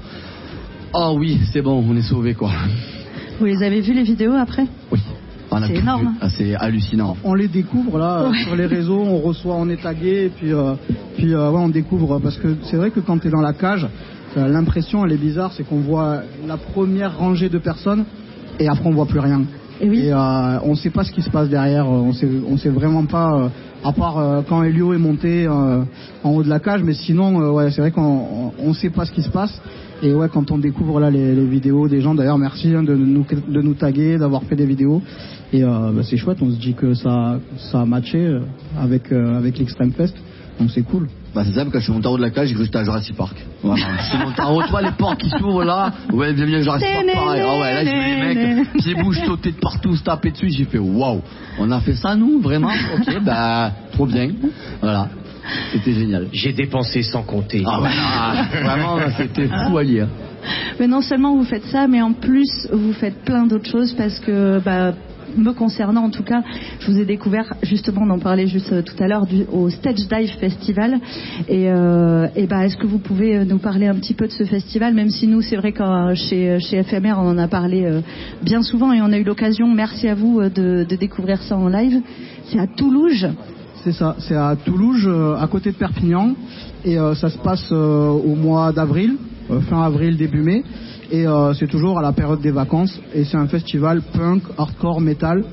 oh oui, c'est bon, on est sauvés quoi. Vous les avez vu les vidéos après? Oui. C'est énorme. Ah, c'est hallucinant. On les découvre là ouais. sur les réseaux, on reçoit, on est tagué, et puis, euh, puis euh, ouais, on découvre parce que c'est vrai que quand tu es dans la cage, l'impression elle est bizarre, c'est qu'on voit la première rangée de personnes et après on voit plus rien. Et, oui. et euh, on sait pas ce qui se passe derrière, on sait, on sait vraiment pas, euh, à part euh, quand Elio est monté euh, en haut de la cage, mais sinon euh, ouais, c'est vrai qu'on on sait pas ce qui se passe. Et ouais, quand on découvre là les, les vidéos des gens, d'ailleurs merci hein, de, nous, de nous taguer, d'avoir fait des vidéos. Et euh, bah, c'est chouette, on se dit que ça, ça a matché euh, avec, euh, avec l'Extreme Fest, donc c'est cool. Bah c'est simple, quand je suis monté en haut de la cage, j'ai cru que j'étais à Jurassic Park. Voilà. Je suis monté en haut, tu vois les portes qui s'ouvrent là. Ouais, bienvenue à Jurassic Park, pareil. Ah ouais, là j'ai vu les mecs, pieds bouges, sauter de partout, se taper dessus. J'ai fait waouh, on a fait ça nous, vraiment? Ok, bah trop bien. Voilà. C'était génial. J'ai dépensé sans compter. Ah ouais, vraiment, c'était fou à lire. Mais non seulement vous faites ça, mais en plus vous faites plein d'autres choses parce que, bah, me concernant en tout cas, je vous ai découvert justement, on en parlait juste euh, tout à l'heure du, au Stage Dive Festival. Et, euh, et bah, est-ce que vous pouvez nous parler un petit peu de ce festival, même si nous, c'est vrai que chez, chez F M R, on en a parlé euh, bien souvent et on a eu l'occasion, merci à vous, euh, de, de découvrir ça en live. C'est à Toulouse. C'est ça, c'est à Toulouse, euh, à côté de Perpignan, et euh, ça se passe euh, au mois d'avril, euh, fin avril, début mai, et euh, c'est toujours à la période des vacances, et c'est un festival punk, hardcore, metal,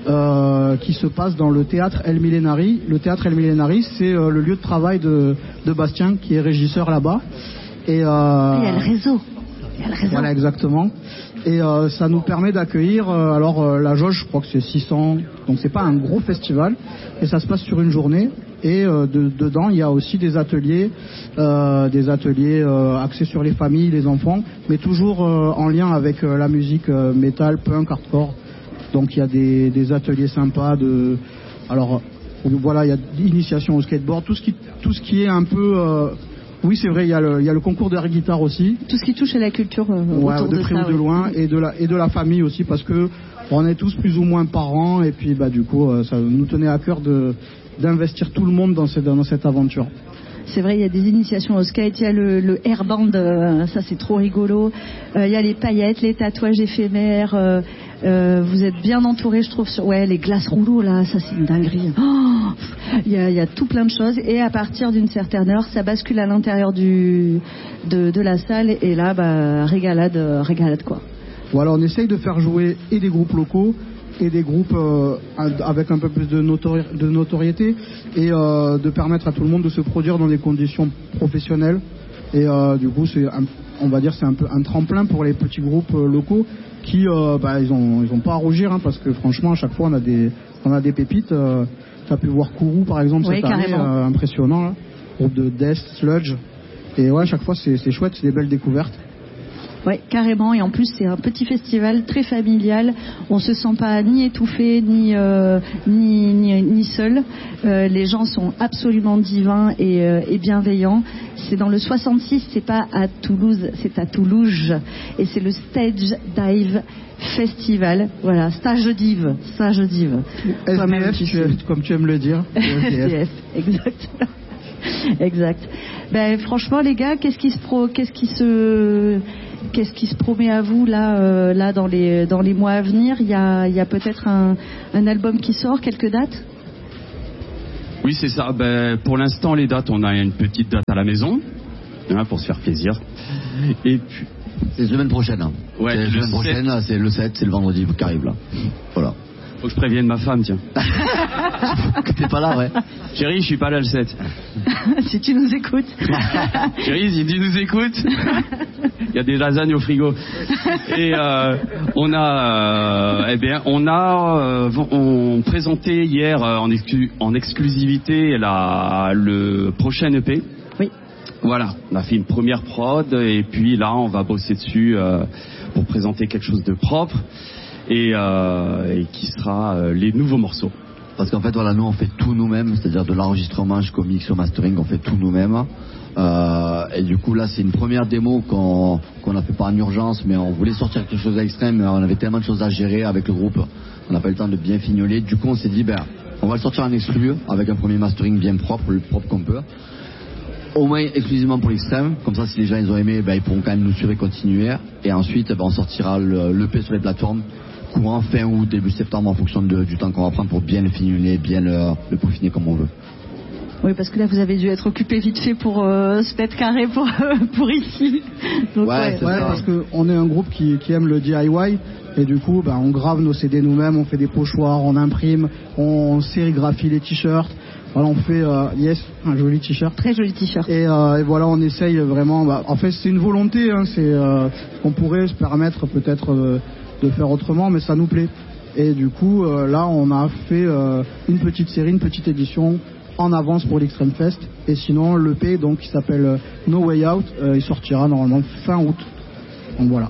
euh, qui se passe dans le théâtre El Millenari. Le théâtre El Millenari, c'est euh, le lieu de travail de, de Bastien, qui est régisseur là-bas. Et, euh, il y a le réseau. Il y a le réseau. Voilà, exactement. Et euh, ça nous permet d'accueillir, euh, alors euh, la jauge, je crois que c'est six cents, donc c'est pas un gros festival, et ça se passe sur une journée. Et euh, de, dedans, il y a aussi des ateliers, euh, des ateliers euh, axés sur les familles, les enfants, mais toujours euh, en lien avec euh, la musique euh, metal, punk, hardcore. Donc il y a des, des ateliers sympas de, alors euh, voilà, il y a l'initiation au skateboard, tout ce qui, tout ce qui est un peu euh, oui, c'est vrai, il y a le, il y a le concours d'air guitare aussi. Tout ce qui touche à la culture euh, ouais, autour de de près ça, ou de oui. loin, et de la et de la famille aussi, parce que on est tous plus ou moins parents, et puis bah du coup, euh, ça nous tenait à cœur de d'investir tout le monde dans cette dans cette aventure. C'est vrai, il y a des initiations au skate, il y a le, le airband, euh, ça c'est trop rigolo. Euh, il y a les paillettes, les tatouages éphémères. Euh, euh, vous êtes bien entourés, je trouve. Sur, ouais, les glaces rouleaux là, ça c'est une dinguerie. Oh, il y a, il y a tout plein de choses. Et à partir d'une certaine heure, ça bascule à l'intérieur du de, de la salle. Et là, bah régalade, régalade quoi. Voilà, on essaye de faire jouer et des groupes locaux et des groupes euh, avec un peu plus de, notori- de notoriété, et euh, de permettre à tout le monde de se produire dans des conditions professionnelles. Et euh, du coup, c'est un, on va dire c'est un peu un tremplin pour les petits groupes euh, locaux qui euh, bah, ils ont ils ont pas à rougir, hein, parce que franchement à chaque fois on a des on a des pépites. Euh, t'as pu voir Kourou par exemple oui, cette année, euh, impressionnant là. Groupe de Death, Sludge, et ouais, à chaque fois c'est, c'est chouette, c'est des belles découvertes. Ouais, carrément. Et en plus, c'est un petit festival très familial. On se sent pas ni étouffé, ni euh, ni, ni ni seul. Euh, les gens sont absolument divins et, euh, et bienveillants. C'est dans le soixante-six. C'est pas à Toulouse, c'est à Toulouse. Et c'est le Stage Dive Festival. Voilà, Stage Dive, Stage Dive. S D F, tu, comme tu aimes le dire. S D F, exactement. Exact. Ben franchement les gars, qu'est-ce qui se pro, qu'est-ce qui se, qu'est-ce qui se promet à vous là, euh, là dans les dans les mois à venir? Il y a, il y a peut-être un, un album qui sort, quelques dates? Oui, c'est ça. Ben, pour l'instant, les dates, on a une petite date à la maison, hein, pour se faire plaisir. Et puis, c'est la semaine prochaine. Hein. Ouais, c'est la semaine prochaine, là, c'est le sept, c'est le vendredi qui arrive là. Voilà. Faut que je prévienne ma femme, tiens. Que t'es pas là, ouais. Chérie, je suis pas là le sept. Si tu nous écoutes. Chérie, si tu nous écoutes, il y a des lasagnes au frigo. Et euh, on a, euh, eh bien, on a, euh, on présenté hier euh, en, exclu- en exclusivité la, le prochain E P. Oui. Voilà, on a fait une première prod et puis là, on va bosser dessus euh, pour présenter quelque chose de propre. Et, euh, et qui sera euh, les nouveaux morceaux. Parce qu'en fait, voilà, nous on fait tout nous-mêmes, c'est-à-dire de l'enregistrement jusqu'au mix, au mastering, on fait tout nous-mêmes. Euh, et du coup, là, c'est une première démo qu'on qu'on a fait pas en urgence, mais on voulait sortir quelque chose d'extrême, mais on avait tellement de choses à gérer avec le groupe, on n'a pas eu le temps de bien fignoler. Du coup, on s'est dit, ben, on va le sortir en exclu, avec un premier mastering bien propre, le propre qu'on peut. Au moins exclusivement pour l'extrême, comme ça, si les gens ils ont aimé, ben, ils pourront quand même nous suivre et continuer. Et ensuite, ben, on sortira le, l'E P sur les plateformes. Courant fin août, début septembre, en fonction de, du temps qu'on va prendre pour bien le finuler, bien le, le peaufiner comme on veut. Oui, parce que là, vous avez dû être occupé vite fait pour euh, se mettre carré pour, pour ici. Donc, ouais, ouais, c'est ouais, parce qu'on est un groupe qui, qui aime le D I Y. Et du coup, bah, on grave nos C D nous-mêmes, on fait des pochoirs, on imprime, on sérigraphie les t-shirts. Voilà, on fait, euh, yes, un joli t-shirt. Très joli t-shirt. Et, euh, et voilà, on essaye vraiment. Bah, en fait, c'est une volonté. Hein, c'est, euh, on pourrait se permettre peut-être euh, de faire autrement, mais ça nous plaît. Et du coup, euh, là, on a fait euh, une petite série, une petite édition en avance pour l'Extreme Fest. Et sinon, l'E P, donc, qui s'appelle No Way Out, euh, il sortira normalement fin août. Donc voilà.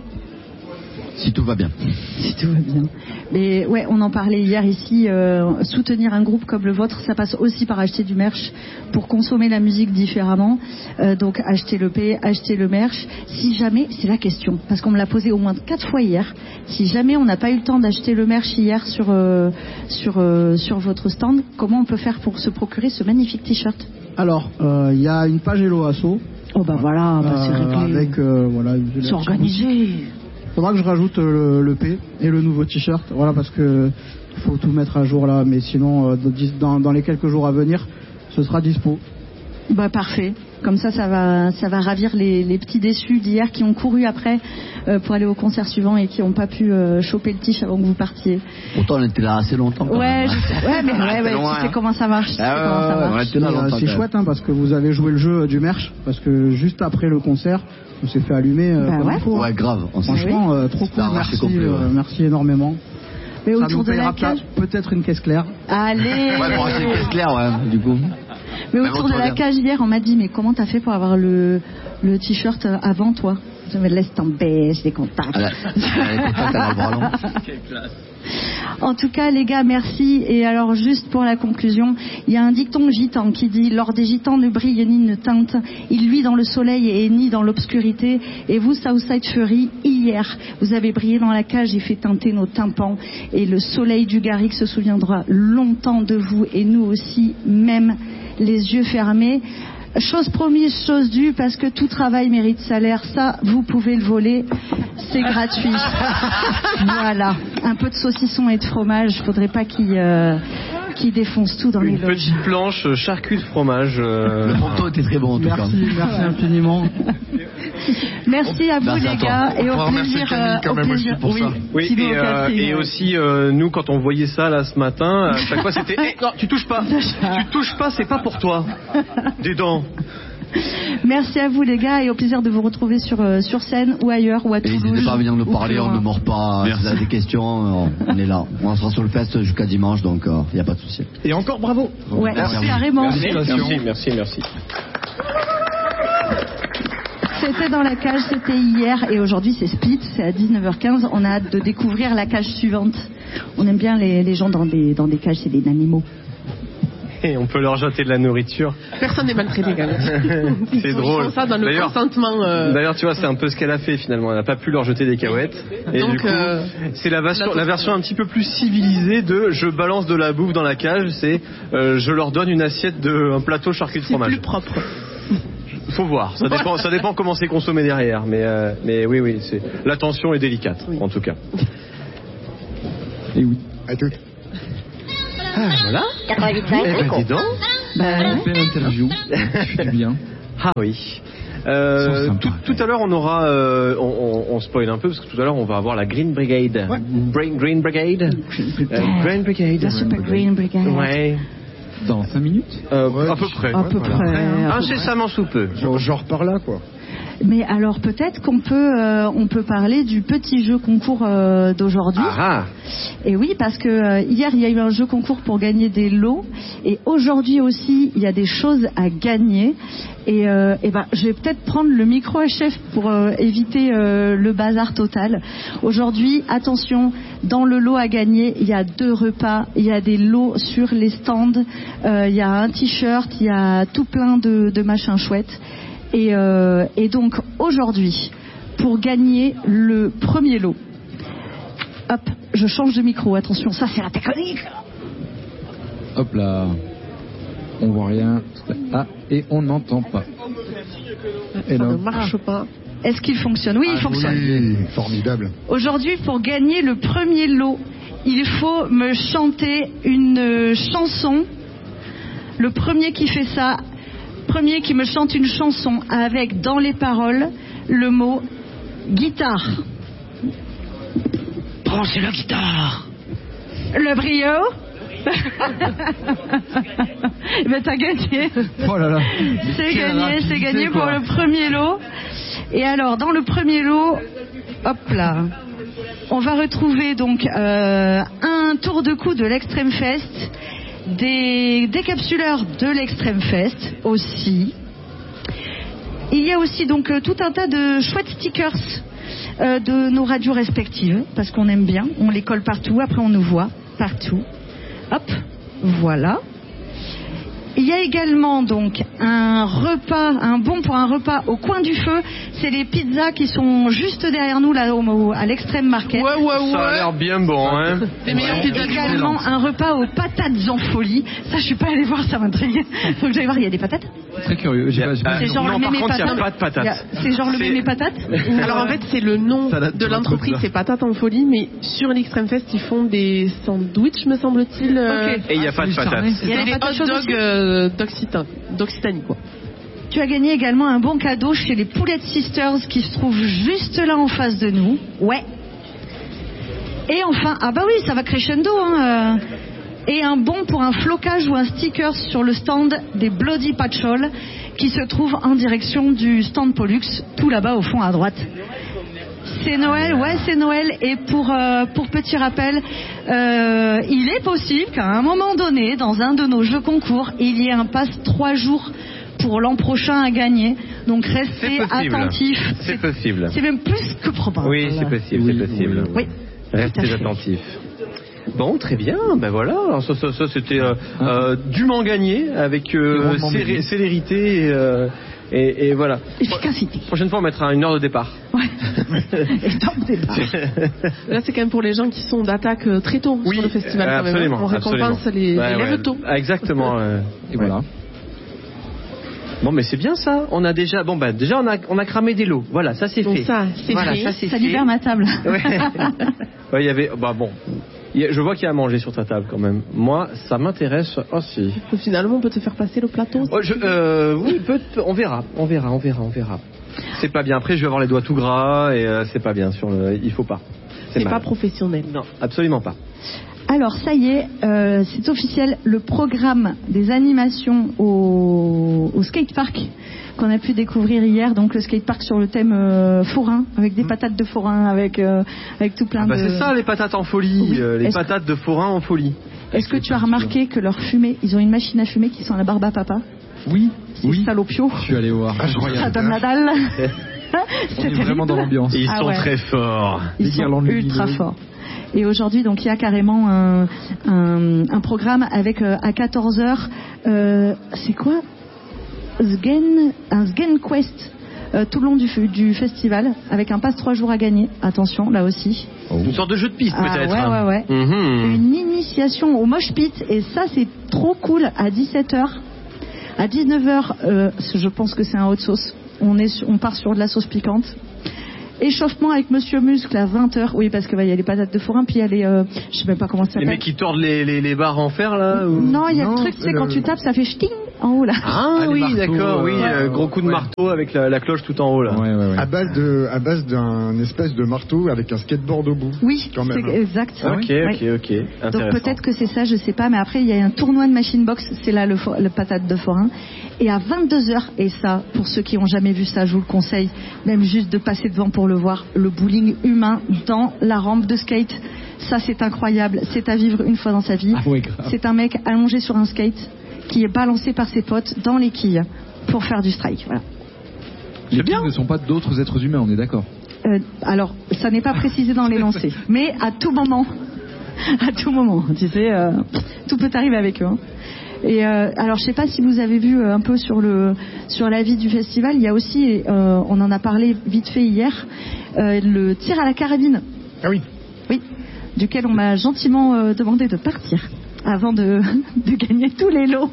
Si tout va bien. Si tout va bien. Mais ouais, on en parlait hier ici. Euh, soutenir un groupe comme le vôtre, ça passe aussi par acheter du merch pour consommer la musique différemment. Euh, donc acheter le P, acheter le merch. Si jamais, c'est la question, parce qu'on me l'a posé au moins quatre fois hier. Si jamais on n'a pas eu le temps d'acheter le merch hier sur euh, sur euh, sur votre stand, comment on peut faire pour se procurer ce magnifique t-shirt? Alors, il euh, y a une page Hello Asso. Oh bah voilà, bah c'est euh, réglé. Avec euh, voilà. C'est organisé. Faudra que je rajoute le, le P et le nouveau t-shirt, voilà, parce que faut tout mettre à jour là, mais sinon euh, dans, dans les quelques jours à venir, ce sera dispo. Bah parfait. Comme ça, ça va, ça va ravir les, les petits déçus d'hier qui ont couru après euh, pour aller au concert suivant et qui n'ont pas pu euh, choper le t-shirt avant que vous partiez. Pourtant, on était là assez longtemps. Quand ouais, même. Je sais, ouais, mais ouais, ouais, loin, tu sais hein. comment ça marche. Tu sais ah, comment ouais, ça ouais, marche. on était là longtemps, c'est chouette hein, parce que vous avez joué le jeu du merch, parce que juste après le concert, on s'est fait allumer. Euh, bah comme ouais. il faut. Ouais, grave. On Franchement, euh, trop cool. Merci, complet, ouais. euh, merci énormément. Mais ça autour nous de la cage, peut-être une caisse claire. Allez. Ouais, pour acheter une caisse claire, ouais, du coup. Mais autour de la cage hier, on m'a dit, mais comment t'as fait pour avoir le, le t-shirt avant toi? Je me laisse tomber, j'ai des contacts. Ah, là, les contacts, elle a le bras long. En tout cas, les gars, merci. Et alors, juste pour la conclusion, il y a un dicton gitan qui dit: l'or des gitans ne brille ni ne teinte, il luit dans le soleil et ni dans l'obscurité. Et vous, Southside Fury, hier, vous avez brillé dans la cage et fait teinter nos tympans. Et le soleil du Garrigue se souviendra longtemps de vous, et nous aussi, même les yeux fermés. Chose promise, chose due, parce que tout travail mérite salaire. Ça, vous pouvez le voler, c'est gratuit. Voilà, un peu de saucisson et de fromage. Faudrait pas qu'il euh, qu'il défonce tout dans Une les loges. petite planche charcut de fromage. Euh... Le ponto était très bon en tout merci, cas. Merci infiniment. Merci à vous merci les à gars, et au plaisir. Camille, quand au même plaisir. aussi pour oui, ça. Oui, Thibaut et, euh, Catherine, et ouais. aussi euh, nous quand on voyait ça là ce matin, à chaque fois c'était hey, non, tu touches pas, tu touches pas, c'est pas pour toi. Des dents. Merci à vous les gars, et au plaisir de vous retrouver sur, euh, sur scène ou ailleurs ou à Et Toulouse. n'hésitez pas à venir nous ou parler, plus on loin. ne mord pas. Si vous avez des questions, on, on est là. On sera sur le fest jusqu'à dimanche, donc il euh, n'y a pas de souci. Et encore bravo. Ouais, Merci à vous. carrément. Merci, merci, merci, merci. C'était dans la cage, c'était hier, et aujourd'hui c'est Split, c'est à dix-neuf heures quinze. On a hâte de découvrir la cage suivante. On aime bien les, les gens dans des, dans des cages, c'est des animaux. Et on peut leur jeter de la nourriture. Personne n'est maltraité quand même. C'est Ils drôle. font ça dans le D'ailleurs, consentement. euh, D'ailleurs, tu vois, c'est un peu ce qu'elle a fait finalement. Elle n'a pas pu leur jeter des cacahuètes. Et Donc, du coup, euh, c'est la version, la version un petit peu plus civilisée de je balance de la bouffe dans la cage. C'est euh, je leur donne une assiette de un plateau charcuterie de C'est fromage. plus propre. Faut voir. Ça dépend, ça dépend comment c'est consommé derrière. Mais, euh, mais oui, oui, c'est l'attention est délicate en tout cas. Et oui. À toutes. Ah, voilà. quatre-vingt-huit Eh ben, dis donc. Bah, Belle interview. Tu fais bien. Ah oui. Euh, tout, tout à l'heure, on aura, euh, on, on, on spoil un peu parce que tout à l'heure, on va avoir la Green Brigade. Ouais. Green, Green Brigade. Euh, Green Brigade. La Super Green Brigade. Ouais. Dans cinq minutes Euh, Ouais, à peu près. À peu Voilà. près. à peu Incessamment sous peu. Genre, genre par là, quoi. Mais alors peut-être qu'on peut, euh, on peut parler du petit jeu concours euh, d'aujourd'hui. Ah ah. Et oui, parce que euh, hier il y a eu un jeu concours pour gagner des lots, et aujourd'hui aussi il y a des choses à gagner. Et, euh, et ben, je vais peut-être prendre le micro à chef pour euh, éviter euh, le bazar total. Aujourd'hui, attention, dans le lot à gagner, il y a deux repas, il y a des lots sur les stands, euh, il y a un t-shirt, il y a tout plein de, de machins chouettes. Et, euh, et donc aujourd'hui, pour gagner le premier lot, hop, je change de micro, attention, ça c'est la technique. Hop là. On voit rien. Ah, et on n'entend pas. Et Ça là, ne marche pas. Est-ce qu'il fonctionne? Oui, il fonctionne. Oui, formidable. Aujourd'hui, pour gagner le premier lot, il faut me chanter une chanson. Le premier qui fait ça, premier qui me chante une chanson avec dans les paroles le mot guitare. Branchez la guitare. Le brio. Ben t'as gagné. oh là là. C'est Quelle gagné, rapidité, c'est gagné pour quoi. le premier lot. Et alors, dans le premier lot, hop là, on va retrouver donc euh, un tour de cou de l'Extreme Fest, des décapsuleurs de l'Extreme Fest aussi. Il y a aussi donc euh, tout un tas de chouettes stickers euh, de nos radios respectives, parce qu'on aime bien, on les colle partout, après on nous voit partout. Hop, voilà. Il y a également donc un repas, un bon pour un repas au coin du feu. C'est les pizzas qui sont juste derrière nous là au, à l'Extreme Market. Ouais, ouais, ouais. Ça a l'air bien bon, hein. Les meilleures pizzas du monde. Également un repas aux patates en folie. Ça, je suis pas allée voir, ça m'intrigue. Faut que j'aille voir. Il y a des patates. Très curieux. J'ai Il y a- pas- j'ai pas- Ah, C'est genre non, le par mémé contre, il y a patate. pas de patates. Il y a- C'est genre le C'est- mémé patate. Alors en fait, c'est le nom Salade de de l'entreprise, truc, c'est Patate en Folie, mais sur l'Extreme Fest, ils font des sandwichs, me semble-t-il. euh, Ok. Et il n'y a pas de patates. Il y a C'est des des patates hot chaudes dogs aussi euh, d'Occitan- d'Occitanie, quoi. Tu as gagné également un bon cadeau chez les Poulettes Sisters qui se trouvent juste là en face de nous. Ouais. Et enfin, ah bah oui, ça va crescendo, hein. euh, Et un bon pour un flocage ou un sticker sur le stand des Bloody Patchol qui se trouve en direction du stand Pollux, tout là-bas au fond à droite. C'est Noël, ouais, c'est Noël. Et pour, euh, pour petit rappel, euh, il est possible qu'à un moment donné, dans un de nos jeux concours, il y ait un pass trois jours pour l'an prochain à gagner. Donc restez C'est possible. attentifs. C'est possible. C'est même plus que probable. Oui, c'est possible, Oui, c'est possible. Oui. Tout à Restez fait. attentifs. Bon, très bien. Ben voilà. Alors, ça, ça, ça, c'était euh, euh, dûment gagné avec euh, Et rondement célé- gagné. célérité et, euh, et, et voilà. Efficacité. Prochaine fois, on mettra une heure de départ. Ouais. Et top départ. Là, c'est quand même pour les gens qui sont d'attaque euh, très tôt sur le festival. euh, quand même, hein. absolument. On récompense absolument. les, Ouais, les ouais. lève tôt. Ah, exactement. euh, Et voilà. Bon, mais c'est bien ça. On a déjà, bon bah déjà on a on a cramé des lots. Voilà, ça c'est Donc fait. ça, c'est voilà, fait. ça c'est Ça fait. libère ma table. Ouais. Ouais, il y avait, bah bon, Il y a- je vois qu'il y a à manger sur ta table quand même. Moi, ça m'intéresse aussi. Finalement, on peut te faire passer le plateau. Oh, je, euh, oui, peut, on verra, on verra, on verra, on verra. C'est pas bien. Après, je vais avoir les doigts tout gras et euh, c'est pas bien. Sur le, il faut pas. C'est mal. pas professionnel. Non, absolument pas. Alors ça y est, euh, c'est officiel, le programme des animations au, au skatepark qu'on a pu découvrir hier, donc le skatepark sur le thème euh, forain, avec des patates de forain, avec, euh, avec tout plein Ah bah, de... c'est ça les patates en folie, Oui. euh, les Est-ce- patates de forain en folie. Est-ce que tu as remarqué que leur fumée, ils ont une machine à fumer qui sent la barbe à papa? Oui, C'est oui. salopio. Je suis allé voir. Ah, je Ça regarde. donne la dalle. On C'est est vraiment terrible. dans l'ambiance. Ils Ah sont ouais. très forts. Ils Les sont guirlandes ultra lumineuses. forts. Et aujourd'hui, donc, il y a carrément un, un, un programme avec euh, à quatorze heures, euh, c'est quoi Sgen, un Sgen Quest euh, tout le long du, du festival, avec un passe trois jours à gagner. Attention, là aussi. Oh. Une sorte de jeu de piste, ah, peut-être. Ouais, ouais, ouais. Mm-hmm. Une initiation au mosh pit, et ça, c'est trop cool. À dix-sept heures, à dix-neuf heures, euh, je pense que c'est un hot sauce. On, est sur, on part sur de la sauce piquante. Échauffement avec Monsieur Muscle à vingt heures. Oui, parce qu'il y a les patates de forain, puis il y a les... Euh, je sais même pas comment ça s'appelle. Les mecs qui tordent les, les, les barres en fer, là ou... Non, il y a non, le truc, tu sais, le... quand tu tapes, ça fait ch'ting en haut, là. Ah, ah oui, marteaux, d'accord, oui. Euh, Gros coup de ouais. marteau avec la, la cloche tout en haut, là. Ouais, ouais, ouais. À base de, à base d'un espèce de marteau avec un skateboard au bout. Oui, quand même. C'est exact. Ah, ok, ouais. ok, ok. Donc peut-être que c'est ça, je sais pas. Mais après, il y a un tournoi de machine box, c'est là le, le patate de forain. Et à vingt-deux heures, et ça, pour ceux qui ont jamais vu ça, je vous le conseille, même juste de passer devant pour le voir, le bowling humain dans la rampe de skate. Ça, c'est incroyable. C'est à vivre une fois dans sa vie. Ah ouais, grave. C'est un mec allongé sur un skate qui est balancé par ses potes dans les quilles pour faire du strike. Voilà. Les quilles ne sont pas d'autres êtres humains, on est d'accord. Euh, alors, ça n'est pas précisé dans l'énoncé, mais à tout moment, à tout moment, tu sais, euh, tout peut arriver avec eux. Hein. Et euh, alors, je sais pas si vous avez vu euh, un peu sur le sur la vie du festival, il y a aussi, euh, on en a parlé vite fait hier, euh, le tir à la carabine. Ah oui. Oui, duquel on m'a gentiment euh, demandé de partir avant de, de gagner tous les lots.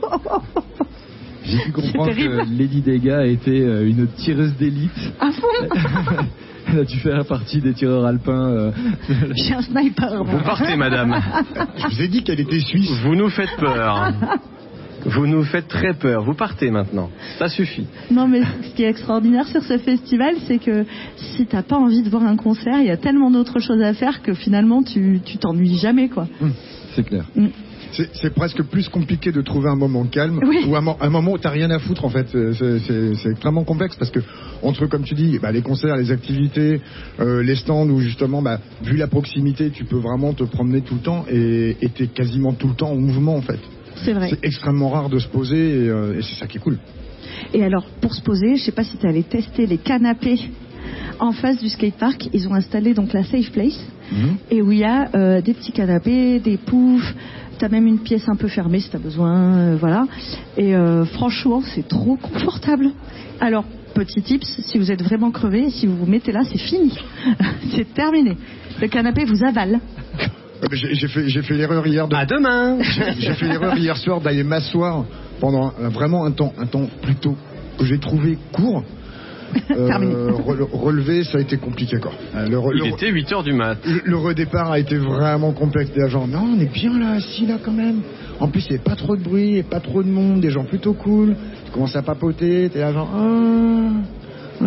J'ai pu comprendre que Lady Dega était une tireuse d'élite. À fond. Elle a dû faire partie des tireurs alpins. Euh... J'ai un sniper. Vous partez, madame. Je vous ai dit qu'elle était suisse. Vous nous faites peur. Vous nous faites très peur. Vous partez maintenant. Ça suffit. Non, mais ce qui est extraordinaire sur ce festival, c'est que si t'as pas envie de voir un concert, il y a tellement d'autres choses à faire que finalement, tu, tu t'ennuies jamais, quoi. Mmh, c'est clair. Mmh. C'est, c'est presque plus compliqué de trouver un moment calme oui. ou un, un moment où t'as rien à foutre en fait. C'est, c'est, c'est extrêmement complexe parce que entre, comme tu dis, bah, les concerts, les activités, euh, les stands où justement, bah, vu la proximité, tu peux vraiment te promener tout le temps et, et t'es quasiment tout le temps en mouvement en fait. C'est vrai. C'est extrêmement rare de se poser et, euh, et c'est ça qui est cool. Et alors, pour se poser, je sais pas si t'es allé tester les canapés en face du skatepark. Ils ont installé donc la Safe Place mmh. et où il y a euh, des petits canapés, des poufs. T'as même une pièce un peu fermée si t'as besoin, euh, voilà. Et euh, franchement, c'est trop confortable. Alors, petit tips, si vous êtes vraiment crevé, si vous vous mettez là, c'est fini. C'est terminé. Le canapé vous avale. J'ai, j'ai, fait, j'ai fait l'erreur hier de... À demain. J'ai, j'ai fait l'erreur hier soir d'aller m'asseoir pendant un, vraiment un temps, un temps plutôt que j'ai trouvé court. Euh, re, relever, ça a été compliqué quoi. Le, re, Il le, était huit heures du mat. Le, le redépart a été vraiment complexe. Des genre, non, on est bien là, assis là quand même. En plus, il n'y avait pas trop de bruit, et pas trop de monde, des gens plutôt cool. Tu commences à papoter, t'es là genre, ah, ah,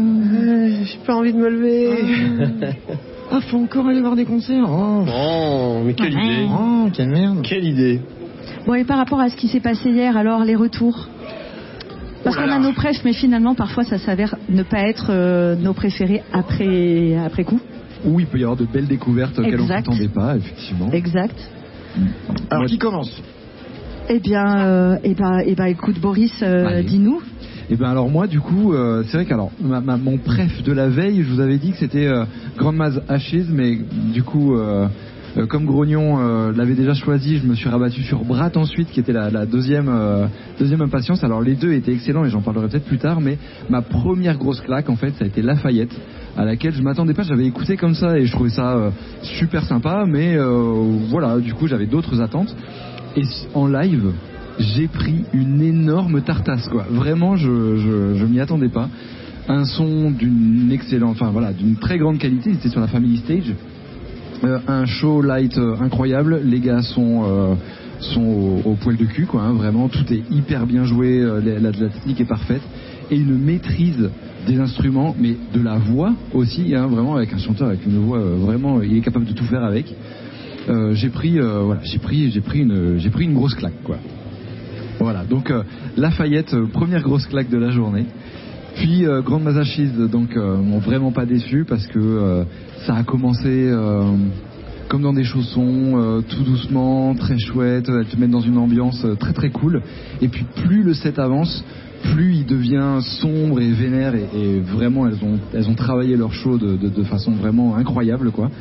j'ai pas envie de me lever. Ah, ah faut encore aller voir des concerts. Oh, oh mais quelle idée. Oh, quelle merde. Quelle idée. Bon, et par rapport à ce qui s'est passé hier, alors les retours. Parce qu'on a nos prefs, mais finalement, parfois, ça s'avère ne pas être euh, nos préférés après, après coup. Ou il peut y avoir de belles découvertes auxquelles exact. on ne s'attendait pas, effectivement. Exact. Alors, Moi, qui commence Eh bien, euh, eh ben, eh ben, écoute, Boris, euh, dis-nous. Eh ben alors moi du coup euh, c'est vrai qu'alors ma, ma, mon préf de la veille, je vous avais dit que c'était euh, Grandma's Ashes, mais du coup euh, euh, comme Grognon euh, l'avait déjà choisi, je me suis rabattu sur Brat ensuite, qui était la, la deuxième euh, deuxième impatience. Alors les deux étaient excellents et j'en parlerai peut-être plus tard, mais ma première grosse claque en fait ça a été Lafayette, à laquelle je m'attendais pas. J'avais écouté comme ça et je trouvais ça euh, super sympa, mais euh, voilà, du coup j'avais d'autres attentes. Et en live, j'ai pris une énorme tartasse, quoi. Vraiment, je, je, je m'y attendais pas. Un son d'une excellente, enfin voilà, d'une très grande qualité. C'était sur la Family Stage. Euh, un show light euh, incroyable. Les gars sont euh, sont au, au poil de cul, quoi. Hein. Vraiment, tout est hyper bien joué. Euh, la, la technique est parfaite et une maîtrise des instruments, mais de la voix aussi. Hein, vraiment, avec un chanteur avec une voix euh, vraiment, il est capable de tout faire avec. Euh, j'ai pris, euh, voilà, j'ai pris, j'ai pris une, j'ai pris une grosse claque, quoi. Voilà, donc euh, Lafayette, euh, première grosse claque de la journée. Puis euh, Grandma's Ashes, donc euh, m'ont vraiment pas déçu parce que euh, ça a commencé euh, comme dans des chaussons, euh, tout doucement, très chouette. Elles te mettent dans une ambiance euh, très très cool. Et puis plus le set avance, plus il devient sombre et vénère et, et vraiment elles ont elles ont travaillé leur show de, de, de façon vraiment incroyable, quoi.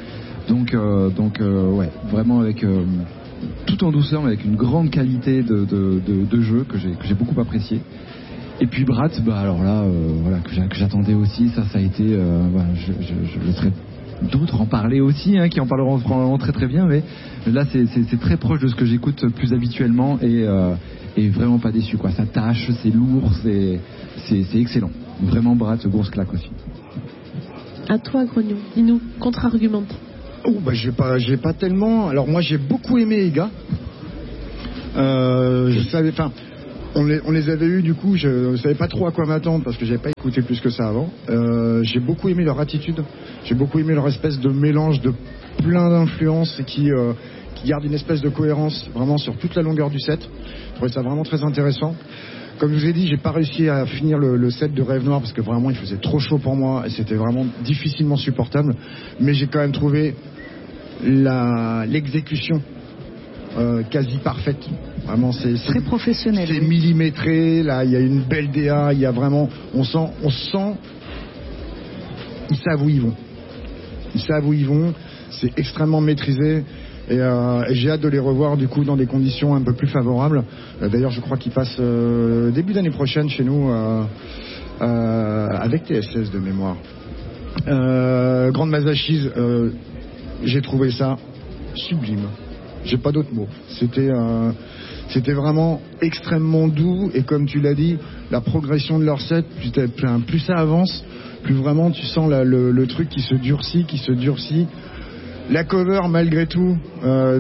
Donc, euh, donc euh, ouais, vraiment avec euh, tout en douceur, mais avec une grande qualité de, de, de, de jeu que j'ai que j'ai beaucoup apprécié. Et puis Brat, bah alors là, euh, voilà, que, j'a- que j'attendais aussi, ça, ça a été, euh, voilà, je, je, je laisserai d'autres en parler aussi, hein, qui en parleront probablement très très bien, mais là c'est, c'est, c'est très proche de ce que j'écoute plus habituellement et, euh, et vraiment pas déçu, quoi. Ça tâche, c'est lourd, c'est, c'est, c'est excellent. Vraiment Brat, grosse claque aussi. À toi, Grognon. Dis-nous, contre-argumente. Oh, bah, j'ai pas, j'ai pas tellement. Alors, moi, j'ai beaucoup aimé Ega. Euh, je savais, enfin, on les, on les avait eus, du coup, je, ne savais pas trop à quoi m'attendre parce que j'avais pas écouté plus que ça avant. Euh, j'ai beaucoup aimé leur attitude. J'ai beaucoup aimé leur espèce de mélange de plein d'influences et qui, euh, qui garde une espèce de cohérence vraiment sur toute la longueur du set. Je trouvais ça vraiment très intéressant. Comme je vous ai dit, j'ai pas réussi à finir le, le set de Rêve Noir parce que vraiment il faisait trop chaud pour moi et c'était vraiment difficilement supportable. Mais j'ai quand même trouvé la, l'exécution euh, quasi parfaite. Vraiment, c'est, c'est Très professionnel. C'est millimétré. Là, il y a une belle D A. Il y a vraiment, on sent, on sent, ils savent où ils vont. Ils savent où ils vont. C'est extrêmement maîtrisé. Et, euh, et j'ai hâte de les revoir du coup dans des conditions un peu plus favorables. Euh, d'ailleurs, je crois qu'ils passent euh, début d'année prochaine chez nous euh, euh, avec T S S de mémoire. Euh, Grande Masachise, euh, j'ai trouvé ça sublime. J'ai pas d'autres mots. C'était euh, c'était vraiment extrêmement doux et comme tu l'as dit, la progression de leur set, plus, plus ça avance, plus vraiment tu sens la, le, le truc qui se durcit, qui se durcit. La cover, malgré tout, euh,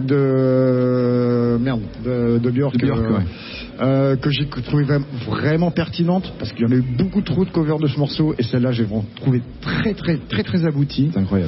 de merde, de, de Björk, de Björk euh, ouais. euh, que j'ai trouvé vraiment pertinente, parce qu'il y en a eu beaucoup trop de covers de ce morceau, et celle-là, j'ai vraiment trouvé très, très, très, très aboutie. C'est incroyable.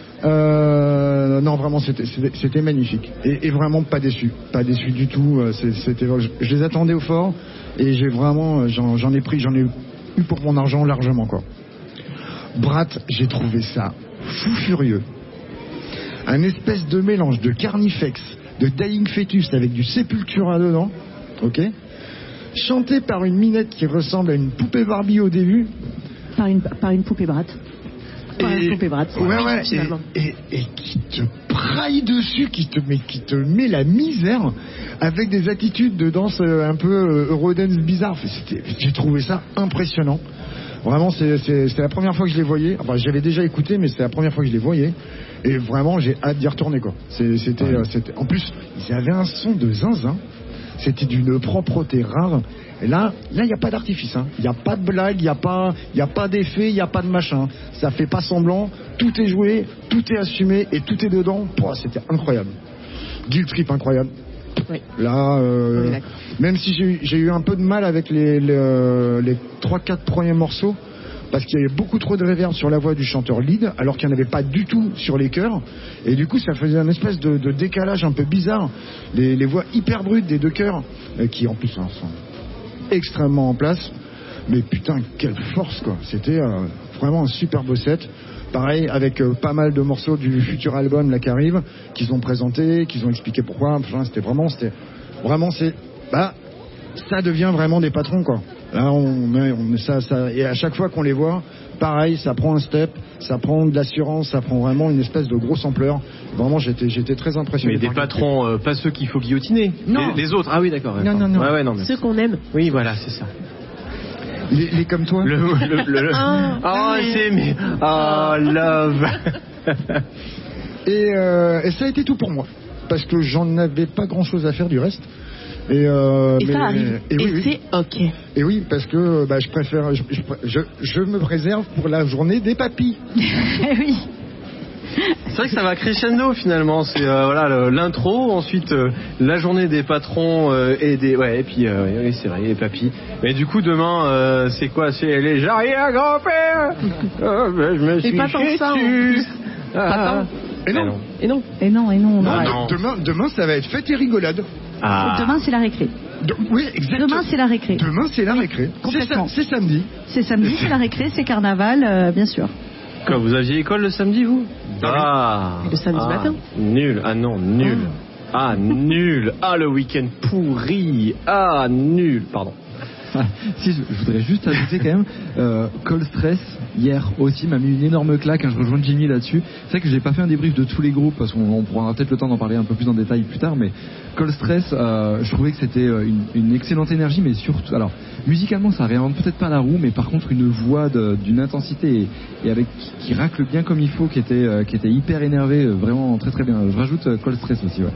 Euh, non, vraiment, c'était, c'était, c'était magnifique, et, et vraiment pas déçu, pas déçu du tout. C'est, c'était, je, je les attendais au fort, et j'ai vraiment, j'en, j'en ai pris, j'en ai eu pour mon argent largement, quoi. Brat, j'ai trouvé ça fou furieux. Un espèce de mélange de Carnifex, de Dying Fetus avec du Sepultura dedans, ok, chanté par une minette qui ressemble à une poupée Barbie au début. Par une, par une poupée Brat. Par Et, une poupée Brat. ouais, ouais, et, et, et qui te praille dessus, qui te, met, qui te met la misère avec des attitudes de danse un peu Eurodance bizarre. C'était, j'ai trouvé ça impressionnant. Vraiment, c'est, c'est, c'était la première fois que je les voyais. Enfin, j'avais déjà écouté, mais c'était la première fois que je les voyais. Et vraiment, j'ai hâte d'y retourner, quoi. C'est, c'était, euh, c'était... En plus, ils avaient un son de zinzin. C'était d'une propreté rare. Et là, là, il n'y a pas d'artifice. Hein. Il n'y a pas de blague, il n'y a pas, il y a pas d'effet, il n'y a pas de machin. Ça fait pas semblant. Tout est joué, tout est assumé et tout est dedans. Pouah, c'était incroyable. Guilt Trip, incroyable. Oui. Là, euh, Oui, même si j'ai eu, j'ai eu un peu de mal avec les, les, les trois quatre premiers morceaux, parce qu'il y avait beaucoup trop de réverb sur la voix du chanteur lead, alors qu'il n'y en avait pas du tout sur les chœurs, et du coup ça faisait un espèce de, de décalage un peu bizarre. Les, les voix hyper brutes des deux chœurs, euh, qui en plus hein, sont extrêmement en place, mais putain quelle force, quoi. C'était euh, vraiment un super beau set. Pareil, avec euh, pas mal de morceaux du futur album là qui arrive, qu'ils ont présenté, qu'ils ont expliqué pourquoi. Enfin, c'était vraiment, c'était vraiment, c'est, bah, ça devient vraiment des patrons, quoi. Là, on, on ça, ça, et à chaque fois qu'on les voit, pareil, ça prend un step, ça prend de l'assurance, ça prend vraiment une espèce de grosse ampleur. Vraiment, j'étais, j'étais très impressionné. Mais des patrons, euh, pas ceux qu'il faut guillotiner. Non. Les, les autres. Ah oui, d'accord. Non, non, non. Ouais, ouais, non mais... Ceux qu'on aime. Oui, voilà, c'est ça. Les, les comme toi. Le, le, le, le... Ah, oh, oui. c'est mais oh love. et, euh, et ça a été tout pour moi, parce que j'en avais pas grand chose à faire du reste. Et, euh, Et mais, ça arrive. Et, oui, Et oui. c'est ok. Et oui, parce que bah, je préfère, je, je, je me préserve pour la journée des papis. Oui. C'est vrai que ça va crescendo finalement. C'est euh, voilà le, l'intro, ensuite euh, la journée des patrons euh, et des ouais et puis euh, oui, c'est vrai les papis. Mais du coup demain euh, c'est quoi? C'est les arrière grand-père. Oh, ben, je me suis Et pas tant que ça, en chié plus. dessus. Ah, Et non. non. Et non. Et non, et non. non. Ah, non. Demain, demain, ça va être fête et rigolade. Ah. Demain, c'est la récré. De- oui, exactement. Demain, c'est la récré. Demain, c'est la récré. C'est, complètement. sa- c'est samedi. C'est samedi, c'est la récré, c'est carnaval, euh, bien sûr. Quoi, vous aviez école le samedi vous? Ah. Le samedi ah, matin. Nul. Ah non, nul. Ah nul. Ah le week-end pourri. Ah nul. Pardon. Si, je, je voudrais juste ajouter quand même, euh, Cold Stress, hier aussi, m'a mis une énorme claque, hein, je rejoins Jimmy là-dessus. C'est vrai que j'ai pas fait un débrief de tous les groupes, parce qu'on on prendra peut-être le temps d'en parler un peu plus en détail plus tard, mais Cold Stress, euh, je trouvais que c'était une, une excellente énergie, mais surtout, alors, musicalement, ça réinvente peut-être pas la roue, mais par contre, une voix de, d'une intensité et, et avec, qui racle bien comme il faut, qui était, euh, qui était hyper énervé, euh, vraiment très très bien. Je rajoute euh, Cold Stress aussi, ouais.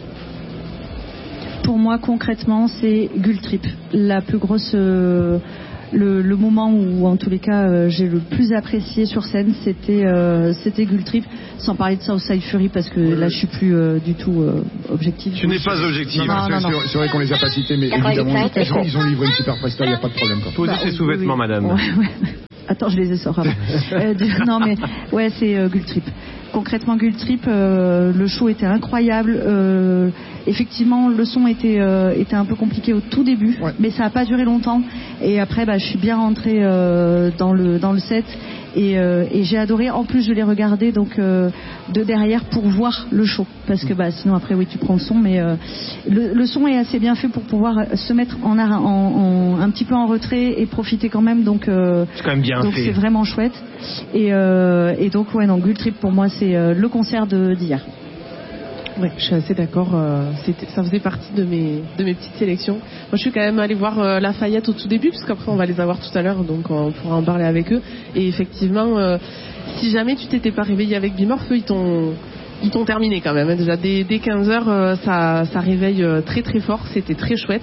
Pour moi, concrètement, c'est Gultrip. La plus grosse, euh, le, le moment où, en tous les cas, euh, j'ai le plus apprécié sur scène, c'était, euh, c'était Gultrip. Sans parler de Southside Fury, parce que là, je suis plus euh, du tout euh, objective. Tu n'es pas objective. Non, non, non, c'est, non. c'est vrai qu'on les a pas cités, mais évidemment, ils ont, ils ont livré une super prestation, il n'y a pas de problème. Quoi. Posez Bah, ses sous-vêtements, oui, oui. madame. Ouais, ouais. Attends, je les ai sortis avant. euh, de- non, mais ouais, c'est euh, Gultrip. Concrètement, Gultrip, euh, le show était incroyable. Euh, effectivement, le son était euh, était un peu compliqué au tout début, Ouais. mais ça n'a pas duré longtemps. Et après, bah, je suis bien rentrée euh, dans le dans le set. Et, euh, et j'ai adoré. En plus, je l'ai regardé donc euh, de derrière pour voir le show, parce que bah sinon après oui tu prends le son, mais euh, le, le son est assez bien fait pour pouvoir se mettre en, en, en un petit peu en retrait et profiter quand même. Donc euh, C'est quand même bien donc fait. c'est vraiment chouette. Et, euh, et donc ouais non, Gultrip pour moi c'est euh, le concert de d'hier. Ouais, je suis assez d'accord. euh, c'était, ça faisait partie de mes, de mes petites sélections. Moi, je suis quand même allée voir euh, Lafayette au tout début, puisqu'après on va les avoir tout à l'heure, donc on pourra en parler avec eux. Et effectivement, euh, si jamais tu t'étais pas réveillé avec Bimorph, eux, ils t'ont, ils t'ont terminé quand même. Hein. Déjà dès, dès quinze heures, euh, ça, ça réveille euh, très très fort. C'était très chouette.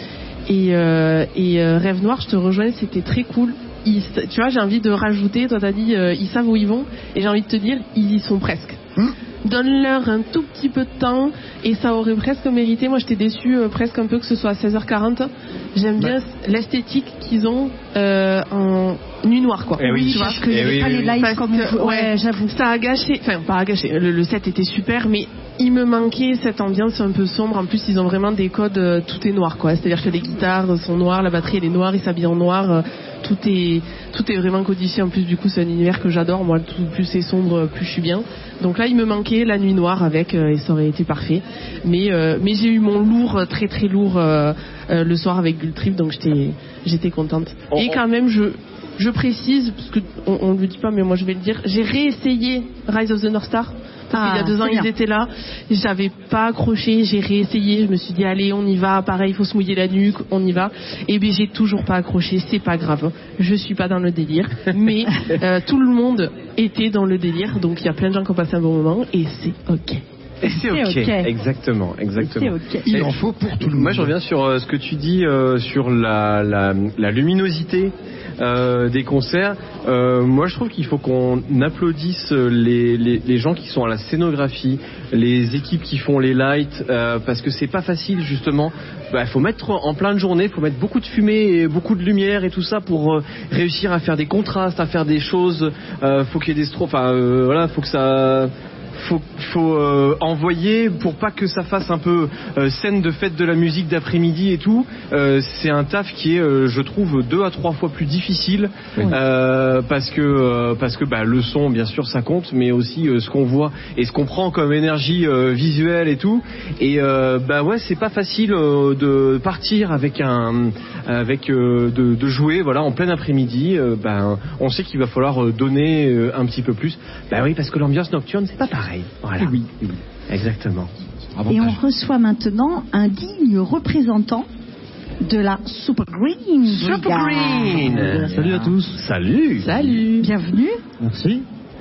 Et, euh, et euh, Rêve Noir, je te rejoins, c'était très cool. Ils, tu vois, j'ai envie de rajouter. Toi, t'as dit, euh, ils savent où ils vont, et j'ai envie de te dire, ils y sont presque. Hum Donne-leur un tout petit peu de temps et ça aurait presque mérité. Moi j'étais déçue euh, presque un peu que ce soit à seize heures quarante. J'aime bien l'esthétique qu'ils ont euh, en nuit noire quoi. Eh oui, tu vois, Parce que Eh j'avais oui, pas oui, les oui. lives Parce comme on que, veut. ouais, Ouais, j'avoue. ça a gâché, enfin pas a gâché, le, le set était super mais il me manquait cette ambiance un peu sombre. En plus ils ont vraiment des codes, euh, tout est noir quoi. C'est-à-dire que les guitares sont noires, la batterie elle est noire, ils s'habillent en noir, euh, tout est tout est vraiment codifié. En plus du coup c'est un univers que j'adore. Moi tout, plus c'est sombre plus je suis bien. Donc là il me manquait la nuit noire avec euh, et ça aurait été parfait. Mais euh, mais j'ai eu mon lourd, très très lourd euh, euh, le soir avec Gultrip, donc j'étais j'étais contente. Oh, Et oh. quand même je je précise, parce que on, on le dit pas, mais moi je vais le dire, j'ai réessayé Rise of the North Star. Parce Ah, qu'il y a deux ans c'est bien. ils étaient là, j'avais pas accroché, j'ai réessayé, je me suis dit allez on y va, pareil il faut se mouiller la nuque, on y va. Et bien j'ai toujours pas accroché, c'est pas grave, je suis pas dans le délire, mais euh, tout le monde était dans le délire, donc il y a plein de gens qui ont passé un bon moment et c'est ok. Et c'est ok. C'est ok. Exactement, exactement. C'est ok. Il Et en faut pour tout le monde. Moi, je reviens sur euh, ce que tu dis euh, sur la, la, la luminosité euh, des concerts. Euh, moi, je trouve qu'il faut qu'on applaudisse les, les, les gens qui sont à la scénographie, les équipes qui font les lights, euh, parce que c'est pas facile justement. Il bah, faut mettre en plein de journée, il faut mettre beaucoup de fumée et beaucoup de lumière et tout ça pour euh, réussir à faire des contrastes, à faire des choses. Euh, faut qu'il y ait des strophes. Enfin, euh, voilà, faut que ça. Faut, faut euh, envoyer pour pas que ça fasse un peu euh, scène de fête de la musique d'après-midi et tout. Euh, c'est un taf qui est, euh, je trouve, deux à trois fois plus difficile euh, parce que euh, parce que bah, le son, bien sûr, ça compte, mais aussi euh, ce qu'on voit et ce qu'on prend comme énergie euh, visuelle et tout. Et euh, bah ouais, c'est pas facile euh, de partir avec un avec euh, de, de jouer, voilà, en plein après-midi. Euh, ben, on sait qu'il va falloir euh, donner euh, un petit peu plus. Bah oui, parce que l'ambiance nocturne, c'est pas pareil. Voilà. Oui, oui. Exactement. Et on reçoit maintenant un digne représentant de la Super Green. Super Brigade. Green. Salut à tous. Salut. Salut. Bienvenue. Merci.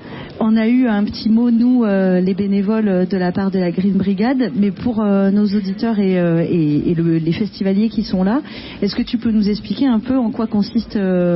On a eu un petit mot, nous, euh, les bénévoles, euh, de la part de la Green Brigade, mais pour euh, nos auditeurs et, euh, et, et le- les festivaliers qui sont là, est-ce que tu peux nous expliquer un peu en quoi consiste euh,